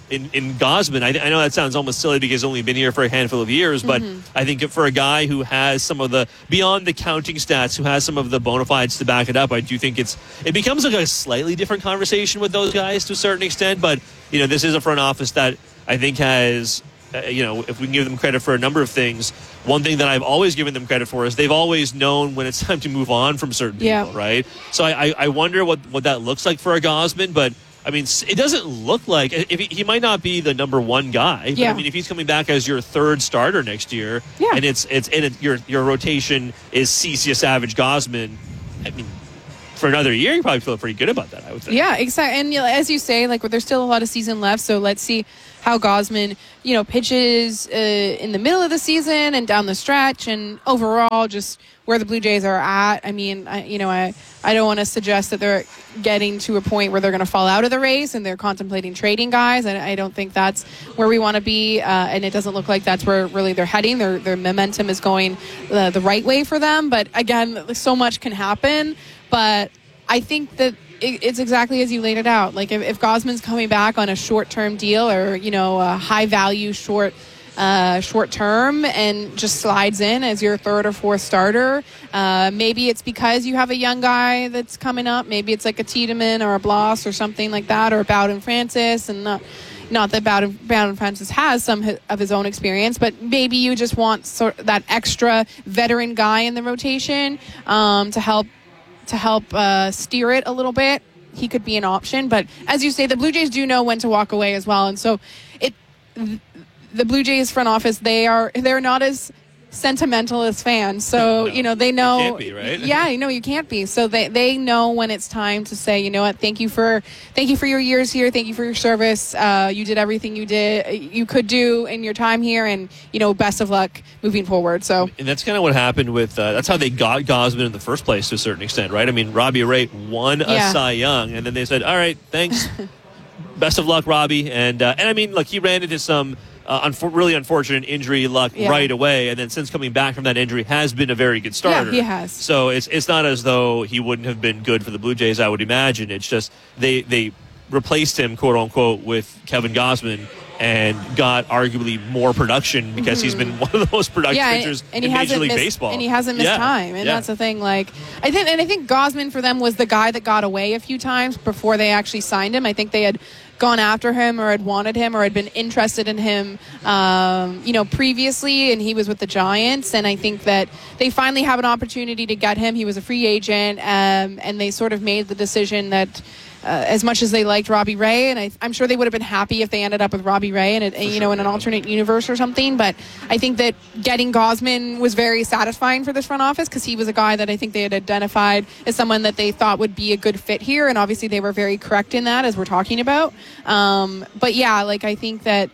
in, in Gausman. I, I know that sounds almost silly because he's only been here for a handful of years, but Mhm. I think for a guy who has some of the, beyond the counting stats, who has some of the bona fides to back it up, I do think it's it becomes like a slightly different conversation with those guys to a certain extent. But, you know, this is a front office that I think has, uh, you know, if we can give them credit for a number of things, one thing that I've always given them credit for is they've always known when it's time to move on from certain Yeah. people, right? So I, I, I wonder what, what that looks like for a Gausman, but I mean, it doesn't look like if he, he might not be the number one guy. But Yeah. I mean, if he's coming back as your third starter next year, Yeah. and it's it's and it, your your rotation is Cecil, Savage, Gausman, I mean, for another year, you probably feel pretty good about that. I would think. Yeah, exactly. And you know, as you say, like there's still a lot of season left, so let's see how Gausman, you know, pitches uh, in the middle of the season and down the stretch, and overall just where the Blue Jays are at. I mean, I, you know, I I don't want to suggest that they're getting to a point where they're going to fall out of the race and they're contemplating trading guys. I, I don't think that's where we want to be, uh, and it doesn't look like that's where really they're heading. Their their momentum is going the, the right way for them, but again, so much can happen. But I think that it, it's exactly as you laid it out. Like if, if Gausman's coming back on a short-term deal or, you know, a high-value short uh, short term and just slides in as your third or fourth starter, uh, maybe it's because you have a young guy that's coming up. Maybe it's like a Tiedemann or a Bloss or something like that, or a Bowden Francis, and not not that Bowden, Bowden Francis has some hi- of his own experience, but maybe you just want sort that extra veteran guy in the rotation um, to help to help uh, steer it a little bit. He could be an option, but as you say, the Blue Jays do know when to walk away as well, and so it. Th- the Blue Jays front office, they are they're not as sentimental as fans, so no, you know they know. You can't be, right? Yeah, you know you can't be. So they they know when it's time to say, you know what, thank you for thank you for your years here, thank you for your service. Uh, you did everything you did you could do in your time here, and you know best of luck moving forward. So and that's kind of what happened with. Uh, that's how they got Gausman in the first place to a certain extent, right? I mean, Robbie Ray won a Yeah. Cy Young, and then they said, "All right, thanks, best of luck, Robbie." And uh, and I mean, look, he ran into some. Uh, unfor- really unfortunate injury luck Yeah. right away, and then since coming back from that injury has been a very good starter. Yeah, he has. So it's it's not as though he wouldn't have been good for the Blue Jays, I would imagine. It's just they they replaced him, quote unquote, with Kevin Gausman and got arguably more production because he's been one of the most productive yeah, pitchers and, and in he Major hasn't League missed, Baseball. and he hasn't missed Yeah. time, and Yeah. that's the thing. Like I think, and I think Gausman for them was the guy that got away a few times before they actually signed him. I think they had gone after him or had wanted him or had been interested in him, um, you know, previously, and he was with the Giants. And I think that they finally have an opportunity to get him. He was a free agent, um, and they sort of made the decision that. Uh, as much as they liked Robbie Ray, and I, I'm sure they would have been happy if they ended up with Robbie Ray and you sure, know in an yeah. alternate universe or something. But I think that getting Gausman was very satisfying for this front office because he was a guy that I think they had identified as someone that they thought would be a good fit here, and obviously they were very correct in that, as we're talking about. Um, but yeah, like I think that.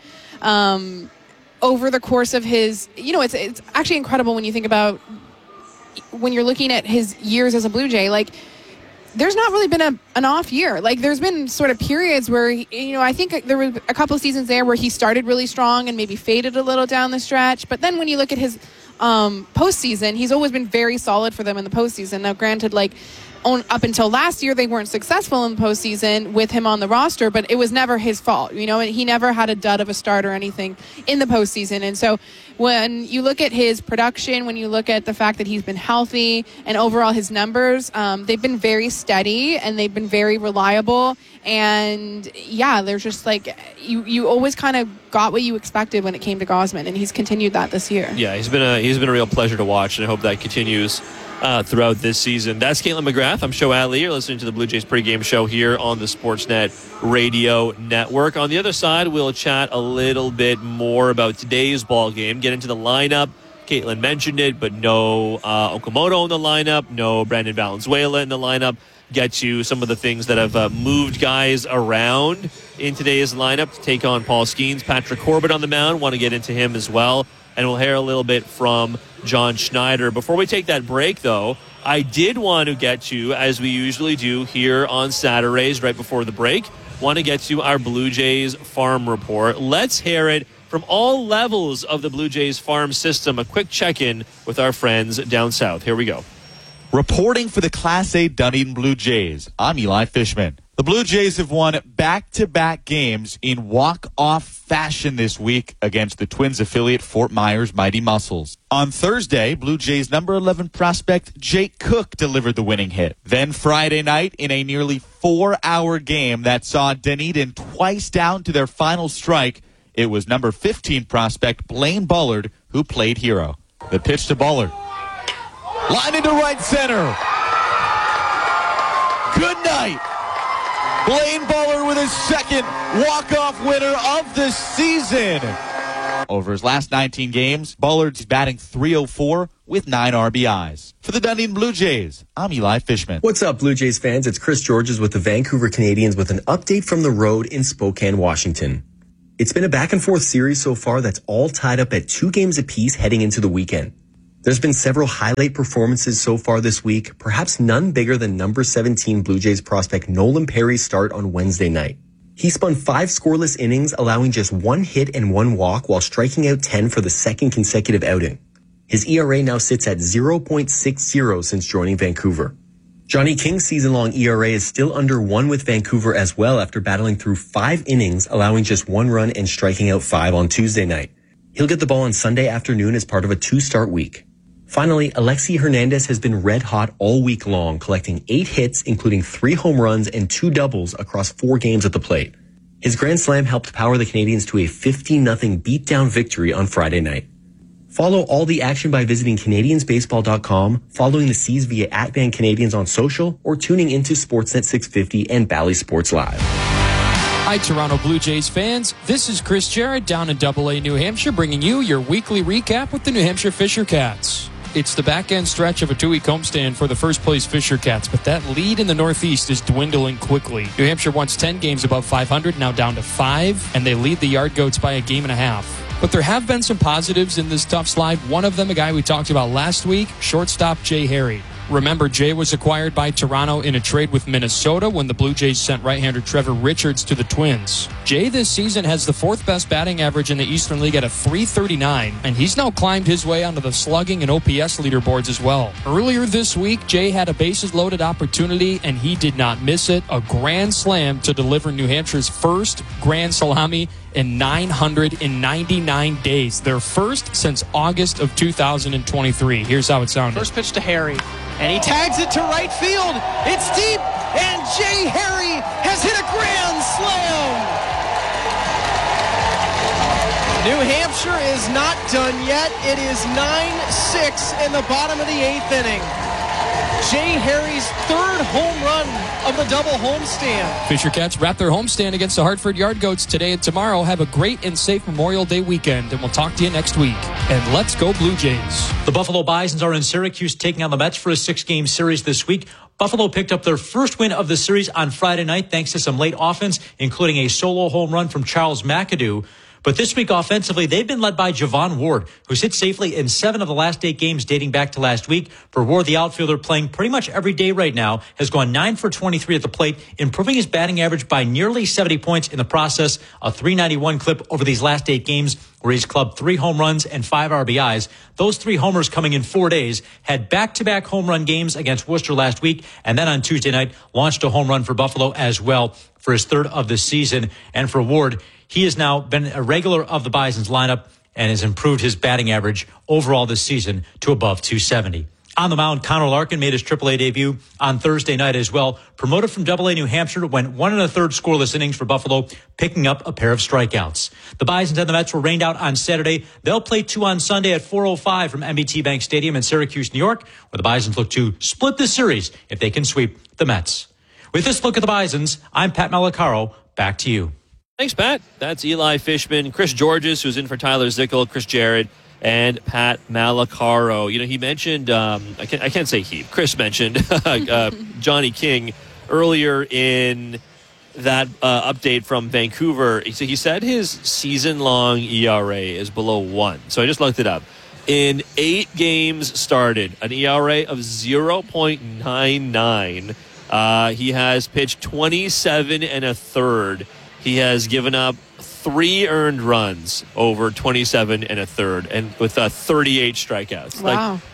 Um, over the course of his, you know, it's it's actually incredible when you think about when you're looking at his years as a Blue Jay, like. There's not really been a, an off year. Like, there's been sort of periods where, he, you know, I think there were a couple of seasons there where he started really strong and maybe faded a little down the stretch. But then when you look at his um, postseason, he's always been very solid for them in the postseason. Now, granted, like, on, up until last year, they weren't successful in the postseason with him on the roster, but it was never his fault. You know, he never had a dud of a start or anything in the postseason. And so when you look at his production, when you look at the fact that he's been healthy and overall his numbers, um, they've been very steady and they've been very reliable. And yeah, they're just like, you, you always kind of got what you expected when it came to Gausman, and he's continued that this year. Yeah, he's been a he's been a real pleasure to watch, and I hope that continues uh, throughout this season. That's Caitlin McGrath. I'm Show Adley. You're listening to the Blue Jays pregame show here on the Sportsnet Radio Network. On the other side, we'll chat a little bit more about today's ball game, get into the lineup. Caitlin mentioned it, but no uh, Okamoto in the lineup, no Brandon Valenzuela in the lineup. Get to some of the things that have uh, moved guys around in today's lineup to take on Paul Skeens. Patrick Corbett on the mound. Want to get into him as well. And we'll hear a little bit from John Schneider. Before we take that break, though, I did want to get to, as we usually do here on Saturdays right before the break, want to get to our Blue Jays farm report. Let's hear it from all levels of the Blue Jays farm system. A quick check-in with our friends down south. Here we go. Reporting for the Class A Dunedin Blue Jays, I'm Eli Fishman. The Blue Jays have won back-to-back games in walk-off fashion this week against the Twins affiliate Fort Myers Mighty Muscles. On Thursday, Blue Jays number eleven prospect Jake Cook delivered the winning hit. Then Friday night, in a nearly four-hour game that saw Dunedin twice down to their final strike, it was number fifteen prospect Blaine Bullard who played hero. The pitch to Bullard. Line into right center. Good night. Blaine Bullard with his second walk-off winner of the season. Over his last nineteen games, Bullard's batting three oh four with nine R B Is. For the Dunedin Blue Jays, I'm Eli Fishman. What's up, Blue Jays fans? It's Chris Georges with the Vancouver Canadians with an update from the road in Spokane, Washington. It's been a back-and-forth series so far that's all tied up at two games apiece heading into the weekend. There's been several highlight performances so far this week, perhaps none bigger than number seventeen Blue Jays prospect Nolan Perry's start on Wednesday night. He spun five scoreless innings, allowing just one hit and one walk while striking out ten for the second consecutive outing. His E R A now sits at zero point six zero since joining Vancouver. Johnny King's season-long E R A is still under one with Vancouver as well after battling through five innings, allowing just one run and striking out five on Tuesday night. He'll get the ball on Sunday afternoon as part of a two-start week. Finally, Alexi Hernandez has been red hot all week long, collecting eight hits, including three home runs and two doubles across four games at the plate. His grand slam helped power the Canadians to a fifteen nothing beatdown victory on Friday night. Follow all the action by visiting Canadians Baseball dot com, following the C's via at Van Canadians on social, or tuning into Sportsnet six fifty and Bally Sports Live. Hi, Toronto Blue Jays fans. This is Chris Jarrett down in Double A, New Hampshire, bringing you your weekly recap with the New Hampshire Fisher Cats. It's the back-end stretch of a two-week homestand for the first-place Fisher Cats, but that lead in the Northeast is dwindling quickly. New Hampshire once ten games above five hundred, now down to five, and they lead the Yard Goats by a game and a half. But there have been some positives in this tough slide. One of them, a guy we talked about last week, shortstop Jay Harry. Remember, Jay was acquired by Toronto in a trade with Minnesota when the Blue Jays sent right-hander Trevor Richards to the Twins. Jay this season has the fourth best batting average in the Eastern League at a three thirty-nine, and he's now climbed his way onto the slugging and O P S leaderboards as well. Earlier this week, Jay had a bases-loaded opportunity, and he did not miss it. A grand slam to deliver New Hampshire's first grand salami in nine hundred ninety-nine days. Their first since August of two thousand twenty-three. Here's how it sounded. First pitch to Harry, and he tags it to right field. It's deep, and Jay Harry has hit a grand slam. New Hampshire is not done yet. It is nine six in the bottom of the eighth inning. Jay Harry's third home run of the double homestand. Fisher Cats wrap their homestand against the Hartford Yard Goats today and tomorrow. Have a great and safe Memorial Day weekend, and we'll talk to you next week. And let's go Blue Jays. The Buffalo Bisons are in Syracuse taking on the Mets for a six-game series this week. Buffalo picked up their first win of the series on Friday night thanks to some late offense, including a solo home run from Charles McAdoo. But this week offensively, they've been led by Javon Ward, who's hit safely in seven of the last eight games dating back to last week. For Ward, the outfielder playing pretty much every day right now, has gone nine for twenty-three at the plate, improving his batting average by nearly seventy points in the process. A three ninety-one clip over these last eight games where he's clubbed three home runs and five R B Is. Those three homers coming in four days, had back-to-back home run games against Worcester last week, and then on Tuesday night launched a home run for Buffalo as well for his third of the season. And for Ward, he has now been a regular of the Bison's lineup and has improved his batting average overall this season to above two seventy. On the mound, Connor Larkin made his triple A debut on Thursday night as well. Promoted from double A New Hampshire, went one and a third scoreless innings for Buffalo, picking up a pair of strikeouts. The Bisons and the Mets were rained out on Saturday. They'll play two on Sunday at four oh five from M B T Bank Stadium in Syracuse, New York, where the Bisons look to split the series if they can sweep the Mets. With this look at the Bisons, I'm Pat Malacaro. Back to you. Thanks, Pat. That's Eli Fishman, Chris Georges, who's in for Tyler Zickel, Chris Jarrett, and Pat Malacaro. You know, he mentioned, um, I, can't, I can't say he, Chris mentioned uh, Johnny King earlier in that uh, update from Vancouver. He, he said his season-long E R A is below one. So I just looked it up. In eight games started, an E R A of zero point nine nine. Uh, he has pitched twenty-seven and a third. He has given up three earned runs over twenty-seven and a third, and with uh, thirty-eight strikeouts. Wow. Like,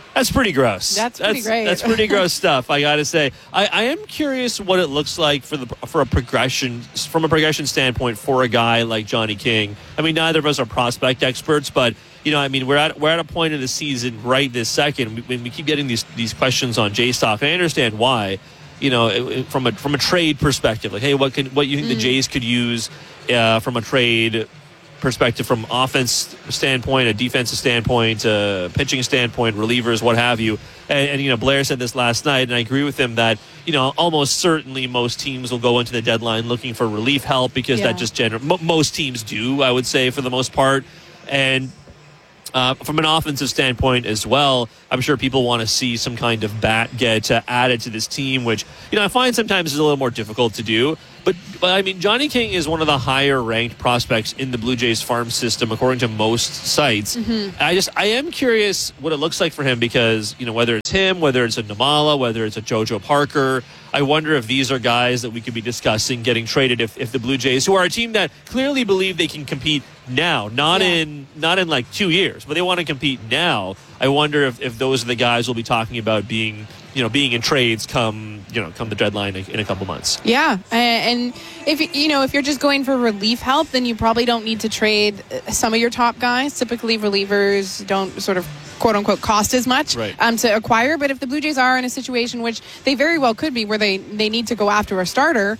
That's pretty gross. That's pretty that's, great. That's pretty gross stuff, I got to say. I, I am curious what it looks like for the for a progression, from a progression standpoint for a guy like Johnny King. I mean, neither of us are prospect experts, but, you know, I mean, we're at we're at a point in the season right this second when we keep getting these these questions on J-Stock. I understand why, you know, it, it, from a from a trade perspective. Like, hey, what can what you think mm. the Jays could use uh, from a trade perspective, from offense standpoint, a defensive standpoint, a pitching standpoint, relievers, what have you. And, and, you know, Blair said this last night, and I agree with him that, you know, almost certainly most teams will go into the deadline looking for relief help because yeah. that just gener- m- most teams do, I would say, for the most part. And uh, from an offensive standpoint as well, I'm sure people want to see some kind of bat get uh, added to this team, which, you know, I find sometimes is a little more difficult to do. But, but, I mean, Johnny King is one of the higher-ranked prospects in the Blue Jays farm system, according to most sites. Mm-hmm. I just, I am curious what it looks like for him because, you know, whether it's him, whether it's a Namala, whether it's a JoJo Parker, I wonder if these are guys that we could be discussing getting traded if, if the Blue Jays, who are a team that clearly believe they can compete now, not yeah. in not in like two years, but they want to compete now. I wonder if, if those are the guys we'll be talking about being, you know, being in trades come, you know, come the deadline in a couple months. Yeah, and if you know if you're just going for relief help, then you probably don't need to trade some of your top guys. Typically, relievers don't sort of quote unquote cost as much right. um, to acquire. But if the Blue Jays are in a situation, which they very well could be, where they they need to go after a starter,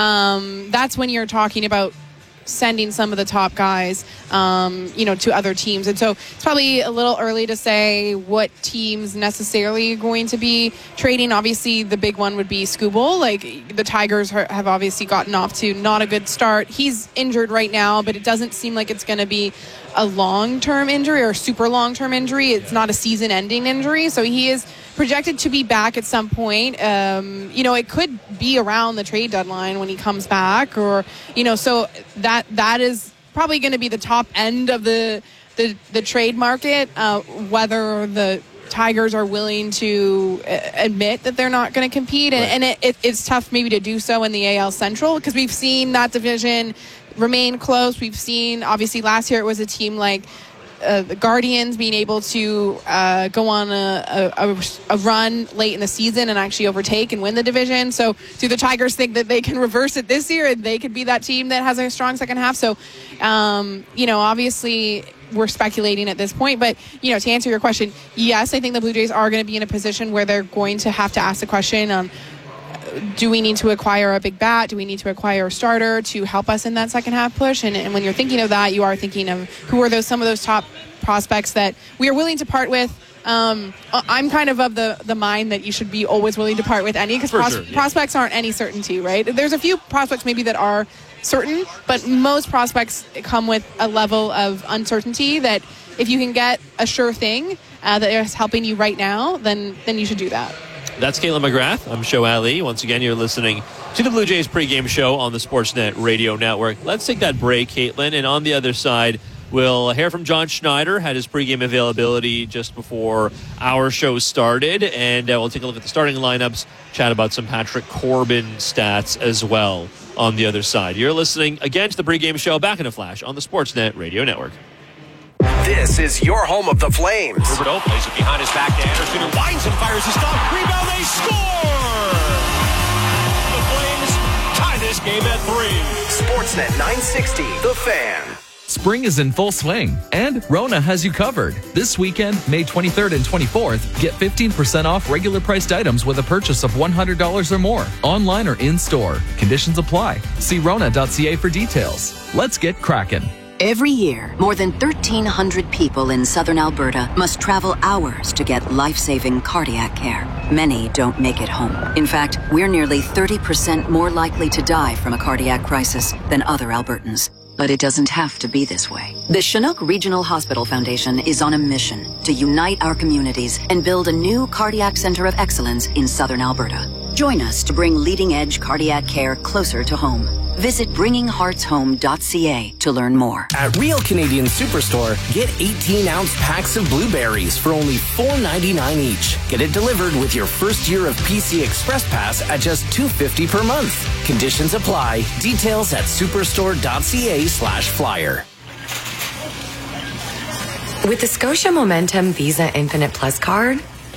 um, that's when you're talking about sending some of the top guys, um, you know, to other teams. And so it's probably a little early to say what teams necessarily are going to be trading. Obviously, the big one would be Skubal. Like, the Tigers have obviously gotten off to not a good start. He's injured right now, but it doesn't seem like it's going to be a long-term injury or super long-term injury. It's not a season-ending injury. So he is projected to be back at some point. Um, you know, it could be around the trade deadline when he comes back, or, you know, so that that is probably going to be the top end of the the, the trade market. Uh, whether the Tigers are willing to uh, admit that they're not going to compete, and, right. and it, it, it's tough maybe to do so in the A L Central because we've seen that division remain close. We've seen, obviously, last year it was a team like Uh, the Guardians being able to uh, go on a, a, a run late in the season and actually overtake and win the division. So do the Tigers think that they can reverse it this year and they could be that team that has a strong second half? So, um, you know, obviously we're speculating at this point. But, you know, to answer your question, yes, I think the Blue Jays are going to be in a position where they're going to have to ask the question on, do we need to acquire a big bat? Do we need to acquire a starter to help us in that second half push? And, and when you're thinking of that, you are thinking of who are those some of those top prospects that we are willing to part with. Um, I'm kind of of the, the mind that you should be always willing to part with any, because pros- sure, yeah. prospects aren't any certainty, right? There's a few prospects maybe that are certain, but most prospects come with a level of uncertainty that if you can get a sure thing uh, that is helping you right now, then then you should do that. That's Caitlin McGrath. I'm Show Ali. Once again, you're listening to the Blue Jays pregame show on the Sportsnet Radio Network. Let's take that break, Caitlin. And on the other side, we'll hear from John Schneider. Had his pregame availability just before our show started. And uh, we'll take a look at the starting lineups, chat about some Patrick Corbin stats as well on the other side. You're listening again to the pregame show, back in a flash on the Sportsnet Radio Network. This is your home of the Flames. Roberto plays it behind his back to Anderson, who winds and fires his stop. Rebound, they score! The Flames tie this game at three. Sportsnet nine sixty, The Fan. Spring is in full swing, and Rona has you covered. This weekend, May twenty-third and twenty-fourth, get fifteen percent off regular priced items with a purchase of one hundred dollars or more, online or in-store. Conditions apply. See rona dot c a for details. Let's get cracking. Every year, more than thirteen hundred people in southern Alberta must travel hours to get life-saving cardiac care. Many don't make it home. In fact, we're nearly thirty percent more likely to die from a cardiac crisis than other Albertans. But it doesn't have to be this way. The Chinook Regional Hospital Foundation is on a mission to unite our communities and build a new cardiac center of excellence in southern Alberta. Join us to bring leading-edge cardiac care closer to home. Visit bringing hearts home dot c a to learn more. At Real Canadian Superstore, get eighteen-ounce packs of blueberries for only four ninety-nine each. Get it delivered with your first year of P C Express Pass at just two fifty per month. Conditions apply. Details at superstore dot c a slash flyer. With the Scotia Momentum Visa Infinite Plus card,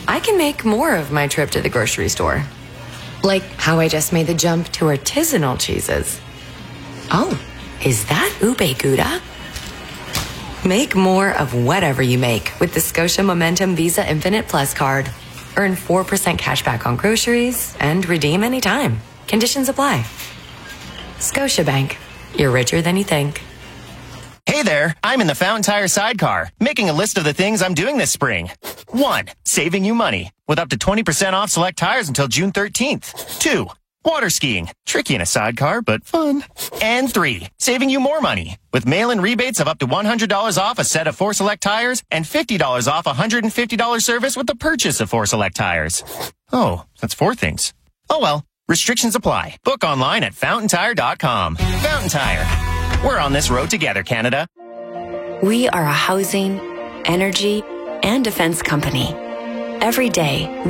I can make more of my trip to the grocery store. Like how I just made the jump to artisanal cheeses. Oh, is that ube gouda? Make more of whatever you make with the Scotia Momentum Visa Infinite Plus card. Earn four percent cash back on groceries and redeem anytime. Conditions apply. Scotiabank. You're richer than you think. Hey there, I'm in the Fountain Tire sidecar, making a list of the things I'm doing this spring. One, saving you money, with up to twenty percent off select tires until June thirteenth. Two, water skiing, tricky in a sidecar, but fun. And three, saving you more money, with mail-in rebates of up to one hundred dollars off a set of four select tires and fifty dollars off a one hundred fifty dollars service with the purchase of four select tires. Oh, that's four things. Oh well, restrictions apply. Book online at fountain tire dot com. Fountain Tire. We're on this road together, Canada. We are a housing, energy, and defense company. Every day,